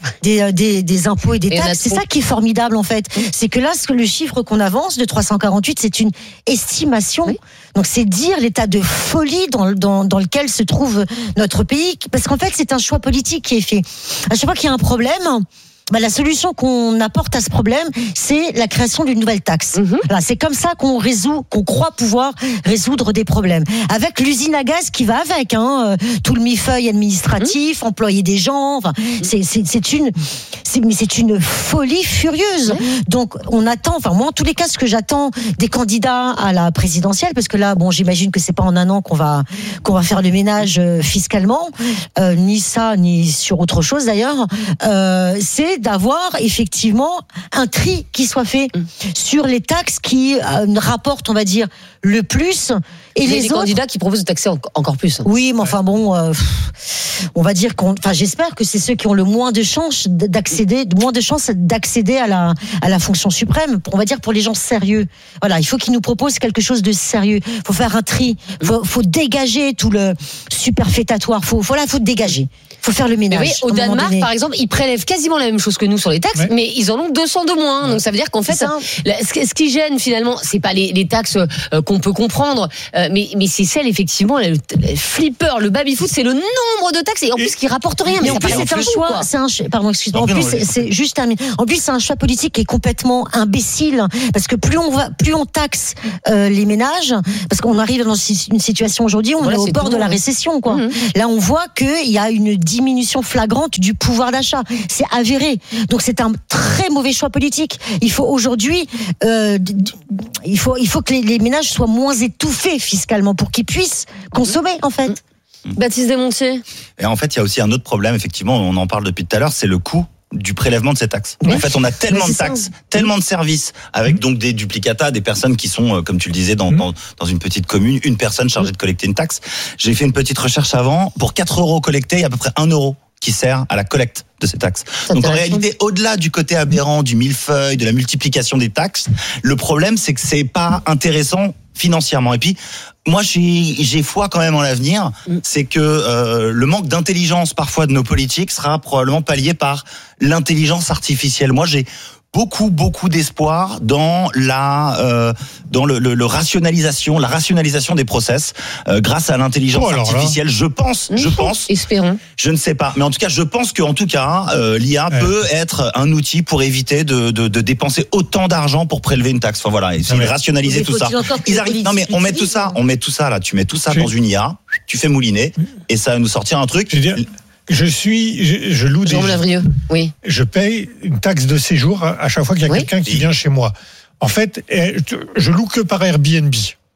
des impôts et des taxes. C'est ça qui est formidable en fait. C'est que là, le chiffre qu'on avance de 348, c'est une estimation. Oui. Donc c'est dire l'état de folie dans lequel se trouve notre pays. Parce qu'en fait, c'est un choix politique qui est fait. À chaque fois qu'il y a un problème, la solution qu'on apporte à ce problème, c'est la création d'une nouvelle taxe. Voilà, c'est comme ça qu'on croit pouvoir résoudre des problèmes. Avec l'usine à gaz qui va avec, tout le millefeuille administratif, employer des gens. Enfin, c'est une folie furieuse. Donc, on attend. Enfin, moi, en tous les cas, ce que j'attends des candidats à la présidentielle, parce que là, j'imagine que c'est pas en un an qu'on va faire le ménage fiscalement, ni ça, ni sur autre chose d'ailleurs. C'est d'avoir effectivement un tri qui soit fait sur les taxes qui rapportent, on va dire, le plus. Et les autres candidats qui proposent de taxer encore plus. Oui, mais enfin on va dire j'espère que c'est ceux qui ont le moins de chances d'accéder à la fonction suprême. On va dire pour les gens sérieux. Voilà, il faut qu'ils nous proposent quelque chose de sérieux. Il faut faire un tri. Faut dégager tout le superfétatoire. Faut dégager. Il faut faire le ménage. Mais oui, au Danemark, par exemple, ils prélèvent quasiment la même chose que nous sur les taxes, mais ils en ont 200 de moins. Donc ça veut dire qu'en fait, ce qui gêne finalement, c'est pas les taxes qu'on peut comprendre, mais c'est celle effectivement, le flipper, le baby-foot, c'est le nombre de taxes et en plus qui rapporte rien. Mais en plus, c'est un choix. Pardon, excuse-moi. En plus, c'est juste en plus, c'est un choix politique qui est complètement imbécile parce que plus on taxe les ménages, parce qu'on arrive dans une situation aujourd'hui où on est au bord de la récession, quoi. Là, on voit qu'il y a une diminution flagrante du pouvoir d'achat. C'est avéré. Donc c'est un très mauvais choix politique. Il faut aujourd'hui, il faut que les ménages soient moins étouffés fiscalement pour qu'ils puissent consommer en fait. Baptiste Desmontiers. Et en fait, il y a aussi un autre problème, effectivement, on en parle depuis tout à l'heure, c'est le coût du prélèvement de ces taxes. En fait, on a tellement de taxes, tellement de services, avec donc des duplicata, des personnes qui sont, comme tu le disais, dans une petite commune, une personne chargée de collecter une taxe. J'ai fait une petite recherche avant. Pour 4 € collectés, il y a à peu près 1 € qui sert à la collecte de ces taxes. Donc en réalité, au-delà du côté aberrant, du millefeuille, de la multiplication des taxes, le problème c'est que c'est pas intéressant financièrement. Et puis, moi, j'ai foi quand même en l'avenir. C'est que le manque d'intelligence parfois de nos politiques sera probablement pallié par l'intelligence artificielle. Moi, j'ai beaucoup d'espoir dans la le rationalisation des process grâce à l'intelligence artificielle. Je pense. Espérons. Je ne sais pas, mais en tout cas, je pense que l'IA peut être un outil pour éviter de dépenser autant d'argent pour prélever une taxe. Enfin voilà, essayer de rationaliser tout ça. Non mais on met tout ça là. Tu mets tout ça dans une IA, tu fais mouliner et ça va nous sortir un truc. Je loue des. Oui. Je paye une taxe de séjour à chaque fois qu'il y a quelqu'un qui vient chez moi. En fait, je loue que par Airbnb.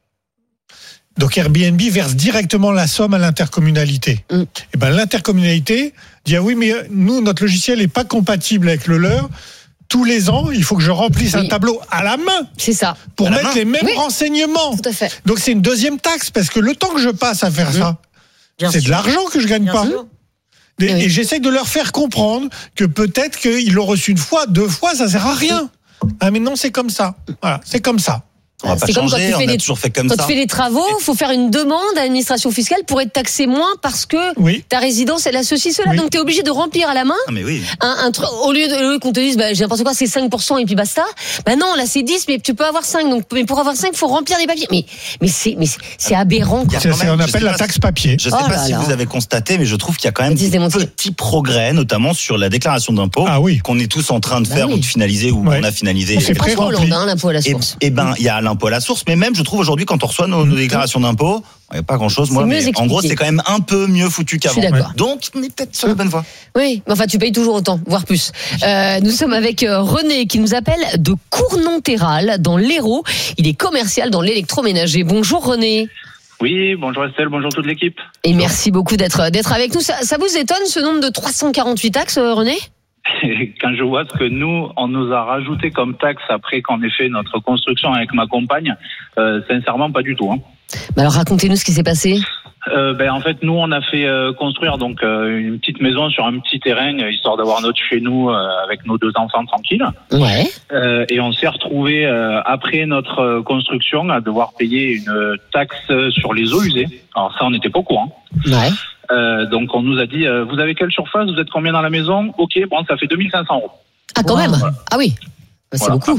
Donc Airbnb verse directement la somme à l'intercommunalité. Et ben l'intercommunalité dit oui, mais nous notre logiciel n'est pas compatible avec le leur. Tous les ans, il faut que je remplisse un tableau à la main. C'est ça. Pour mettre les mêmes renseignements. Tout à fait. Donc c'est une deuxième taxe parce que le temps que je passe à faire ça, c'est de l'argent que je gagne pas. Et j'essaie de leur faire comprendre que peut-être qu'ils l'ont reçu une fois, 2 fois, ça sert à rien. Ah mais non, c'est comme ça. Voilà, c'est comme ça. On va pas changer, on a toujours fait comme ça. Quand tu fais des travaux, il faut faire une demande à l'administration fiscale pour être taxé moins parce que ta résidence, elle a ceci, cela. Donc tu es obligé de remplir à la main un truc. Au lieu qu'on te dise, j'ai n'importe quoi, c'est 5% et puis basta. Non, là c'est 10, mais tu peux avoir 5. Donc, mais pour avoir 5, il faut remplir des papiers. Mais c'est aberrant. On appelle la taxe papier. Je sais pas si vous avez constaté, mais je trouve qu'il y a quand même des petits progrès, notamment sur la déclaration d'impôt, qu'on est tous en train de faire ou de finaliser, ou on a finalisé. C'est François Hollande, l'impôt à la source. Et il y a l'impôt à la source, mais même je trouve aujourd'hui quand on reçoit nos déclarations d'impôts, il n'y a pas grand chose, mais en gros c'est quand même un peu mieux foutu qu'avant. Donc on est peut-être sur la bonne voie. Oui, mais enfin tu payes toujours autant, voire plus. Nous sommes avec René qui nous appelle de Cournonterral dans l'Hérault. Il est commercial dans l'électroménager. Bonjour René. Oui, bonjour Estelle, bonjour toute l'équipe. Et merci beaucoup d'être avec nous. Ça vous étonne ce nombre de 348 taxes, René ? Quand je vois ce que on nous a rajouté comme taxe après qu'on ait fait notre construction avec ma compagne, sincèrement pas du tout. Alors racontez-nous ce qui s'est passé. En fait, nous on a fait construire donc une petite maison sur un petit terrain histoire d'avoir notre chez nous avec nos 2 enfants tranquilles. Ouais. Et on s'est retrouvé après notre construction à devoir payer une taxe sur les eaux usées. Alors ça, on n'était pas au courant. Ouais. Donc on nous a dit vous avez quelle surface, vous êtes combien dans la maison? Ok, bon, ça fait 2500 €. Ah quand même. Ah oui, c'est beaucoup.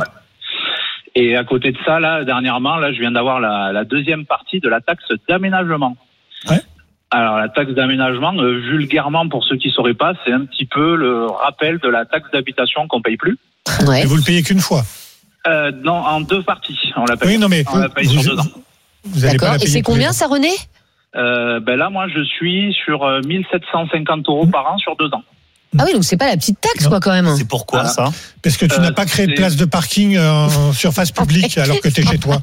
Et à côté de ça, là dernièrement, je viens d'avoir la deuxième partie de la taxe d'aménagement. Ouais. Alors la taxe d'aménagement, vulgairement pour ceux qui sauraient pas, c'est un petit peu le rappel de la taxe d'habitation qu'on paye plus. Ouais. Et vous le payez qu'une fois? Non, en 2 parties. On l'a payé. Oui, non mais on l'a payé sur 2 ans. D'accord. Et c'est combien ça, René? Là, moi, je suis sur 1750 € par an sur 2 ans. Ah oui, donc c'est pas la petite taxe, quoi, quand même. C'est pourquoi ça? Parce que tu n'as pas créé de place de parking en surface publique alors que tu es chez toi.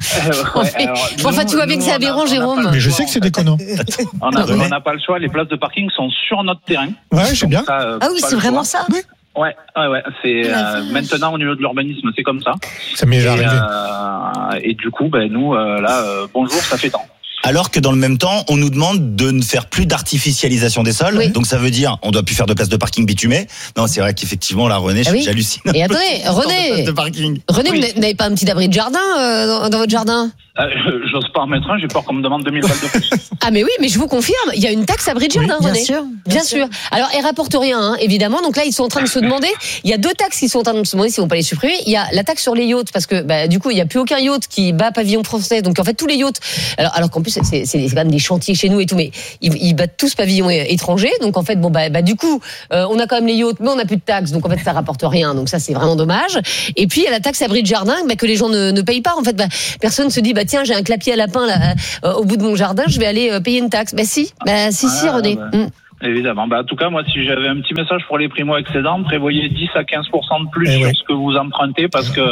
Enfin, tu vois bien que c'est aberrant, Jérôme. Mais je sais que c'est déconnant. On n'a pas le choix, les places de parking sont sur notre terrain. Ouais, je sais bien. Ah oui, c'est vraiment ça. Ouais. C'est maintenant au niveau de l'urbanisme, c'est comme ça. Ça m'est déjà arrivé. Et du coup, nous, bonjour, ça fait temps. Alors que dans le même temps, on nous demande de ne faire plus d'artificialisation des sols. Oui. Donc ça veut dire, on doit plus faire de places de parking bitumées. Non, c'est vrai qu'effectivement, là, René, j'hallucine. Et attendez, René, vous n'avez pas un petit abri de jardin dans votre jardin? J'ose pas en mettre un, j'ai peur qu'on me demande 2000 balles de plus. Ah mais oui, mais je vous confirme, il y a une taxe abri de jardin, René. Bien sûr. Alors, elle rapporte rien, évidemment. Donc là, ils sont en train de se demander, il y a 2 taxes qui sont en train de se demander s'ils vont pas les supprimer. Il y a la taxe sur les yachts, parce que du coup, il y a plus aucun yacht qui bat pavillon français. Donc en fait, tous les yachts, alors qu'en plus, c'est quand même des chantiers chez nous et tout, mais ils battent tous pavillon étranger. Donc en fait, du coup, on a quand même les yachts, mais on n'a plus de taxes. Donc en fait, ça rapporte rien. Donc ça, c'est vraiment dommage. Et puis, il y a la taxe abri de jardin, que les gens ne payent pas. En fait, personne se dit, tiens, j'ai un clapier à lapin là, au bout de mon jardin, je vais aller payer une taxe. Si, René. Évidemment. En tout cas, moi, si j'avais un petit message pour les primo-excédents, prévoyez 10 à 15% de plus sur ce que vous empruntez, parce que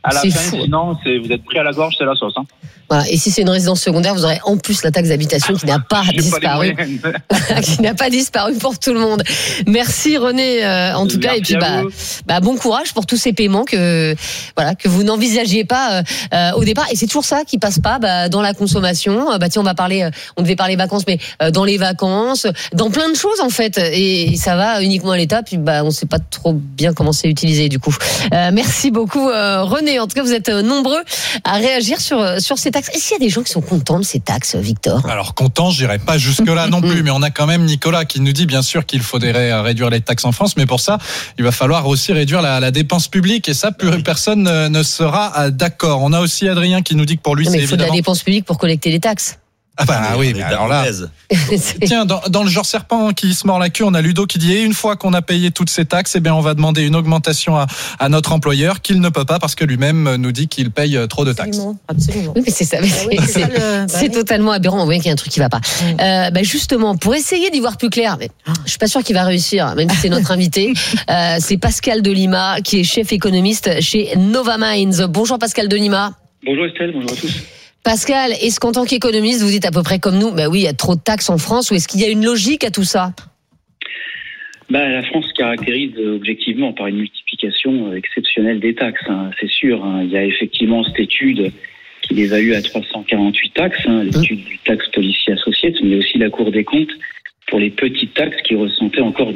À la C'est fin, fou. sinon, vous êtes pris à la gorge, c'est la sauce. Hein. Voilà. Et si c'est une résidence secondaire, vous aurez en plus la taxe d'habitation qui n'a pas disparu. Qui n'a pas disparu pour tout le monde. Merci René, en tout cas. Et puis, bon courage pour tous ces paiements que vous n'envisagiez pas au départ. Et c'est toujours ça qui passe pas dans la consommation. Tiens, on devait parler vacances, mais dans les vacances, dans plein de choses en fait. Et ça va uniquement à l'État. Puis, on sait pas trop bien comment c'est utilisé du coup. Merci beaucoup René. En tout cas, vous êtes nombreux à réagir sur ces taxes. Est-ce qu'il y a des gens qui sont contents de ces taxes, Victor ? Alors contents, je dirais pas jusque-là non plus, mais on a quand même Nicolas qui nous dit bien sûr qu'il faudrait réduire les taxes en France, mais pour ça, il va falloir aussi réduire la dépense publique, et ça, plus personne ne sera d'accord. On a aussi Adrien qui nous dit que pour lui, c'est évidemment... Il faut de la dépense publique pour collecter les taxes. Ah oui, mais alors là... Tiens, dans le genre serpent qui se mord la queue, on a Ludo qui dit, et une fois qu'on a payé toutes ces taxes, on va demander une augmentation à notre employeur, qu'il ne peut pas parce que lui-même nous dit qu'il paye trop de taxes. Absolument. Oui, mais c'est ça. C'est totalement aberrant. Vous voyez qu'il y a un truc qui va pas. Justement, pour essayer d'y voir plus clair, mais je suis pas sûr qu'il va réussir, même si c'est notre invité. C'est Pascal Delima, qui est chef économiste chez Nova Minds. Bonjour Pascal Delima. Bonjour Estelle, bonjour à tous. Pascal, est-ce qu'en tant qu'économiste, vous dites à peu près comme nous, oui, il y a trop de taxes en France, ou est-ce qu'il y a une logique à tout ça ? La France se caractérise objectivement par une multiplication exceptionnelle des taxes, hein, c'est sûr. Hein. Il y a effectivement cette étude qui l'évalue à 348 taxes, l'étude du taxe policier associé, mais il y a aussi la Cour des comptes pour les petites taxes qui ressentaient encore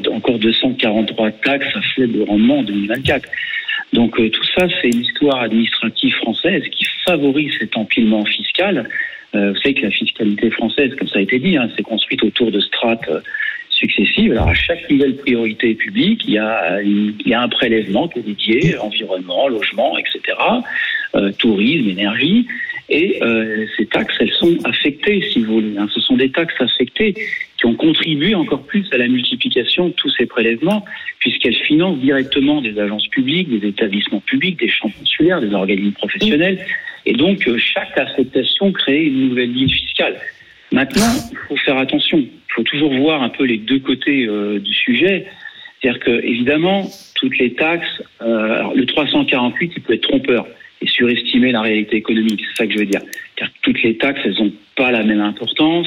243 taxes à faible rendement en 2024. Donc tout ça, c'est une histoire administrative française qui favorise cet empilement fiscal. Vous savez que la fiscalité française, comme ça a été dit, s'est construite autour de strates successives. Alors à chaque nouvelle priorité publique, il y a un prélèvement qui est dédié, environnement, logement, etc., tourisme, énergie. Et ces taxes, elles sont affectées, si vous voulez. Ce sont des taxes affectées qui ont contribué encore plus à la multiplication de tous ces prélèvements, puisqu'elles financent directement des agences publiques, des établissements publics, des champs consulaires, des organismes professionnels. Et donc, chaque affectation crée une nouvelle ligne fiscale. Maintenant, il faut faire attention. Il faut toujours voir un peu les deux côtés du sujet. C'est-à-dire que, évidemment, toutes les taxes, le 348, il peut être trompeur et surestimer la réalité économique. C'est ça que je veux dire. C'est-à-dire que toutes les taxes, elles n'ont pas la même importance.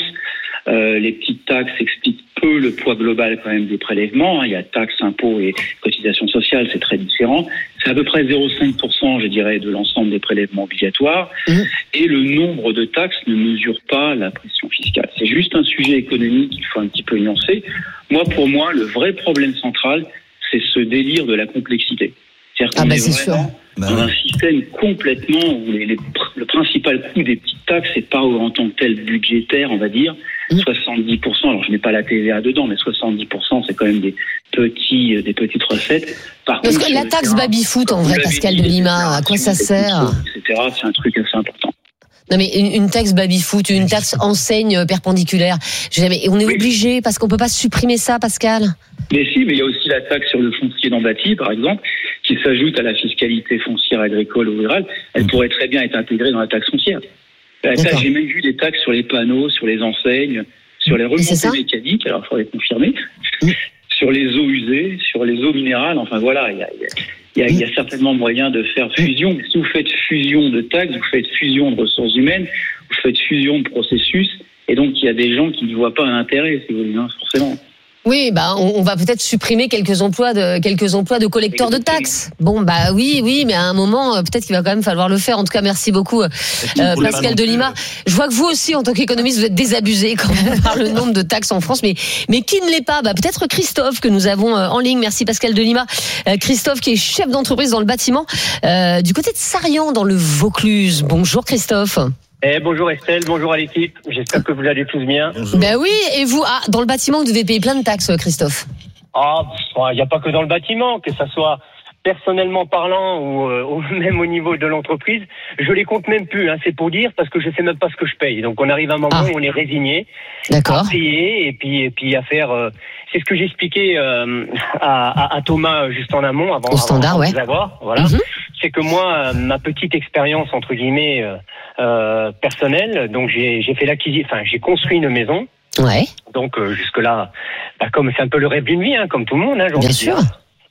Les petites taxes expliquent peu le poids global quand même des prélèvements. Il y a taxes, impôts et cotisations sociales, c'est très différent. C'est à peu près 0,5%, je dirais, de l'ensemble des prélèvements obligatoires. Et le nombre de taxes ne mesure pas la pression fiscale. C'est juste un sujet économique qu'il faut un petit peu nuancer. Pour moi, le vrai problème central, c'est ce délire de la complexité. C'est-à-dire qu'on est vraiment dans un système complètement où le principal coût des petites taxes, c'est pas en tant que tel budgétaire, on va dire. 70%, alors je n'ai pas la TVA dedans, mais 70%, c'est quand même des petites recettes. Par contre, la taxe baby-foot, en vrai, Pascal Delima, à quoi ça sert ? Etc., c'est un truc assez important. Non mais une taxe baby-foot, une taxe enseigne perpendiculaire, on est obligé, parce qu'on peut pas supprimer ça, Pascal ? Mais si, mais il y a aussi la taxe sur le foncier non bâti, par exemple, qui s'ajoute à la fiscalité foncière agricole ou rurale. Elle pourrait très bien être intégrée dans la taxe foncière. J'ai même vu des taxes sur les panneaux, sur les enseignes, sur les remontées mécaniques, alors il faudrait confirmer, sur les eaux usées, sur les eaux minérales, enfin voilà, il y a certainement moyen de faire fusion. Mais si vous faites fusion de taxes, vous faites fusion de ressources humaines, vous faites fusion de processus, et donc il y a des gens qui n'y voient pas un intérêt, si vous voulez, forcément. Oui, on va peut-être supprimer quelques emplois de collecteurs de taxes. Oui, mais à un moment, peut-être qu'il va quand même falloir le faire. En tout cas, merci beaucoup, Pascal Delima. Je vois que vous aussi, en tant qu'économiste, vous êtes désabusé quand même par le nombre de taxes en France, mais qui ne l'est pas? Peut-être Christophe, que nous avons en ligne. Merci Pascal Delima. Christophe, qui est chef d'entreprise dans le bâtiment, du côté de Sarian, dans le Vaucluse. Bonjour Christophe. Bonjour Estelle, bonjour à l'équipe. J'espère que vous allez tous bien. Oui, et vous, dans le bâtiment, vous devez payer plein de taxes, Christophe. Il n'y a pas que dans le bâtiment, que ça soit personnellement parlant ou même au niveau de l'entreprise. Je les compte même plus, c'est pour dire, parce que je sais même pas ce que je paye. Donc on arrive à un moment où on est résigné à payer et puis à faire... c'est ce que j'expliquais à Thomas juste en amont, avant de vous avoir. Voilà. C'est que moi, ma petite expérience, entre guillemets, personnelle, donc j'ai fait j'ai construit une maison. Ouais. Donc jusque-là, comme c'est un peu le rêve d'une vie, comme tout le monde, Bien sûr.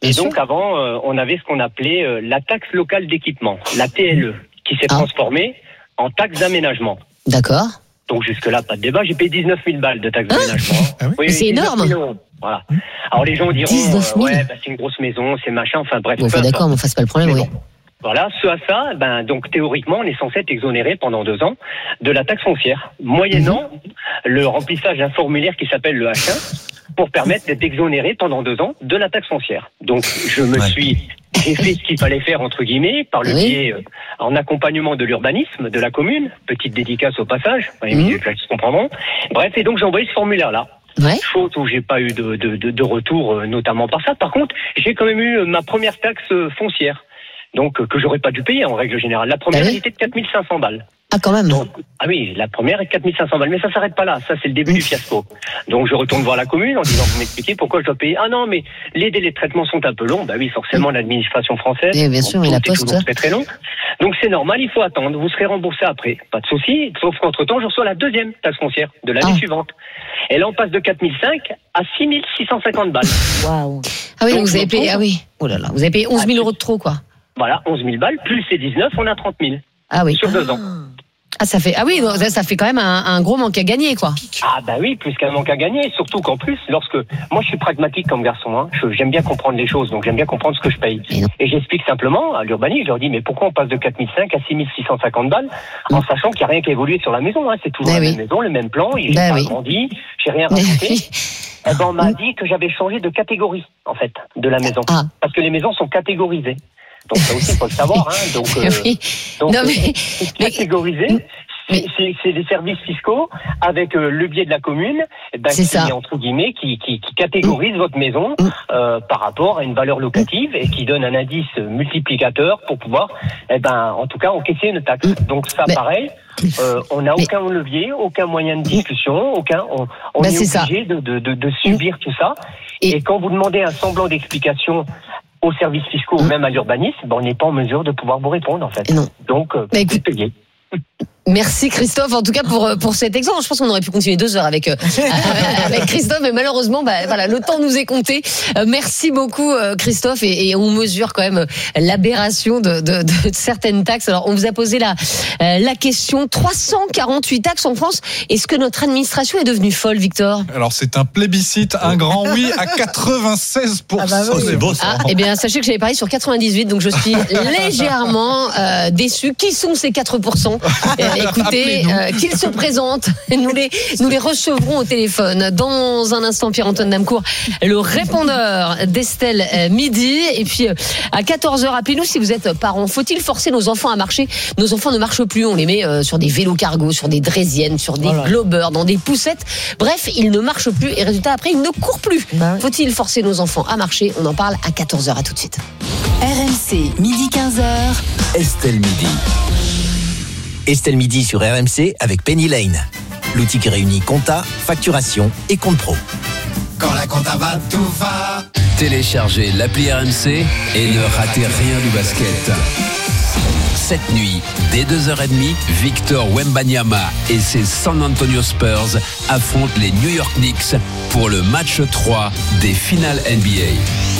Et donc avant, on avait ce qu'on appelait la taxe locale d'équipement, la TLE, qui s'est transformée en taxe d'aménagement. D'accord. Donc jusque-là, pas de débat. J'ai payé 19 000 balles de taxe d'aménagement. Oui, c'est énorme. Voilà. Alors les gens diront, c'est une grosse maison, c'est machin, enfin bref. Bon, d'accord, mais c'est pas le problème, oui. Bon. Voilà, donc théoriquement, on est censé être exonéré pendant 2 ans de la taxe foncière, moyennant le remplissage d'un formulaire qui s'appelle le H1, pour permettre d'être exonéré pendant 2 ans de la taxe foncière. Donc j'ai fait ce qu'il fallait faire, entre guillemets, par le biais, en accompagnement de l'urbanisme, de la commune, petite dédicace au passage, ils se comprendront. Bref, et donc j'ai envoyé ce formulaire-là. Faute où j'ai pas eu de retour, notamment par ça. Par contre, j'ai quand même eu ma première taxe foncière. Donc, que j'aurais pas dû payer en règle générale. La première était de 4 500 balles. Ah, quand même. Donc, la première est de 4 500 balles. Mais ça s'arrête pas là. Ça, c'est le début du fiasco. Donc, je retourne voir la commune en disant, vous m'expliquez pourquoi je dois payer. Ah non, mais les délais de traitement sont un peu longs. Bah oui, forcément, l'administration française. Bien sûr, et la poste. C'est très très long. Donc, c'est normal, il faut attendre. Vous serez remboursé après. Pas de souci. Sauf qu'entre-temps, je reçois la deuxième taxe foncière de l'année suivante. Et là, on passe de 4 500 à 6 650 balles. Waouh. Ah oui, donc vous avez payé, oh là là, vous avez payé 11 000 euros de trop, quoi. Voilà, 11 000 balles, plus les 19, on a 30 000. Ah oui. Sur 2 ans. Ah, ça fait quand même un gros manque à gagner, quoi. Ah, bah oui, plus qu'un manque à gagner. Surtout qu'en plus, moi, je suis pragmatique comme garçon, hein. J'aime bien comprendre les choses, donc j'aime bien comprendre ce que je paye. Et j'explique simplement à l'urbaniste, je leur dis, mais pourquoi on passe de 4 500 à 6 650 balles, en sachant qu'il n'y a rien qui a évolué sur la maison, hein. C'est toujours la même maison, le même plan, j'ai pas agrandi, j'ai rien rajouté. Eh ben, on m'a dit que j'avais changé de catégorie, en fait, de la maison. Parce que les maisons sont catégorisées. Donc ça aussi, il faut le savoir. Hein. Donc, c'est catégorisé. C'est des services fiscaux avec le biais de la commune, qui entre guillemets qui catégorise votre maison par rapport à une valeur locative et qui donne un indice multiplicateur pour pouvoir, en tout cas, encaisser une taxe. Donc ça, pareil. On n'a aucun levier, aucun moyen de discussion, on est obligé de subir tout ça. Et quand vous demandez un semblant d'explication aux services fiscaux ou même à l'urbanisme, on n'est pas en mesure de pouvoir vous répondre en fait. Non. Donc, vous payez. Merci Christophe, en tout cas pour cet exemple. Je pense qu'on aurait pu continuer 2 heures avec Christophe, mais malheureusement, le temps nous est compté. Merci beaucoup Christophe, et on mesure quand même l'aberration de certaines taxes. Alors, on vous a posé la question, 348 taxes en France. Est-ce que notre administration est devenue folle, Victor? Alors, c'est un plébiscite, un grand oui à 96%. C'est beau ça. Eh bien, sachez que j'avais parié sur 98, donc je suis légèrement déçu. Qui sont ces 4%? Écoutez, qu'ils se présentent, nous les recevrons au téléphone. Dans un instant, Pierre-Antoine Damcourt, le répondeur d'Estelle Midi. Et puis, à 14h, appelez-nous si vous êtes parents. Faut-il forcer nos enfants à marcher? Nos enfants ne marchent plus. On les met sur des vélos cargo, sur des draisiennes, sur des globeurs, dans des poussettes. Bref, ils ne marchent plus. Et résultat, après, ils ne courent plus. Faut-il forcer nos enfants à marcher? On en parle à 14h. À tout de suite. RMC, midi 15h. Estelle Midi. Estelle Midi sur RMC avec Penny Lane. L'outil qui réunit compta, facturation et compte pro. Quand la compta va, tout va. Téléchargez l'appli RMC et ne ratez rien du basket. Cette nuit, dès 2h30, Victor Wembanyama et ses San Antonio Spurs affrontent les New York Knicks pour le match 3 des finales NBA.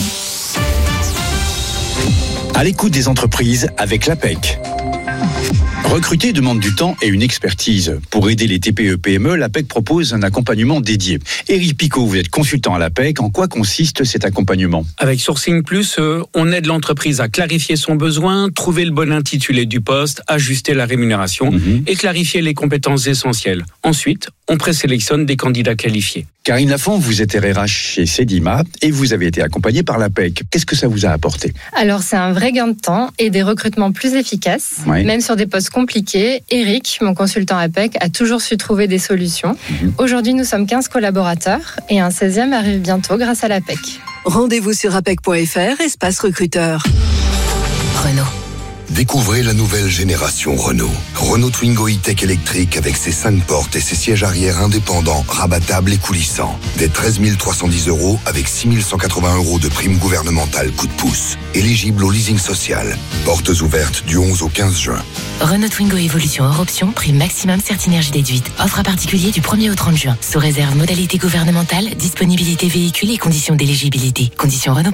À l'écoute des entreprises avec l'APEC. Recruter demande du temps et une expertise. Pour aider les TPE-PME, l'APEC propose un accompagnement dédié. Éric Picot, vous êtes consultant à l'APEC. En quoi consiste cet accompagnement? Avec Sourcing Plus, on aide l'entreprise à clarifier son besoin, trouver le bon intitulé du poste, ajuster la rémunération et clarifier les compétences essentielles. Ensuite, on présélectionne des candidats qualifiés. Karine Lafont, vous êtes RRH chez Sedima et vous avez été accompagnée par l'APEC. Qu'est-ce que ça vous a apporté? Alors, c'est un vrai gain de temps et des recrutements plus efficaces, même sur des postes compliqués. Eric, mon consultant APEC, a toujours su trouver des solutions. Aujourd'hui, nous sommes 15 collaborateurs et un 16e arrive bientôt grâce à l'APEC. Rendez-vous sur apec.fr, espace recruteur. Renault. Découvrez la nouvelle génération Renault. Renault Twingo E-Tech électrique avec ses 5 portes et ses sièges arrière indépendants, rabattables et coulissants. Dès 13 310 € avec 6 180 € de prime gouvernementale coup de pouce. Éligible au leasing social. Portes ouvertes du 11 au 15 juin. Renault Twingo Evolution hors option, prime maximum Certinergie déduite. Offre à particulier du 1er au 30 juin. Sous réserve modalité gouvernementale, disponibilité véhicule et conditions d'éligibilité. Conditions Renault.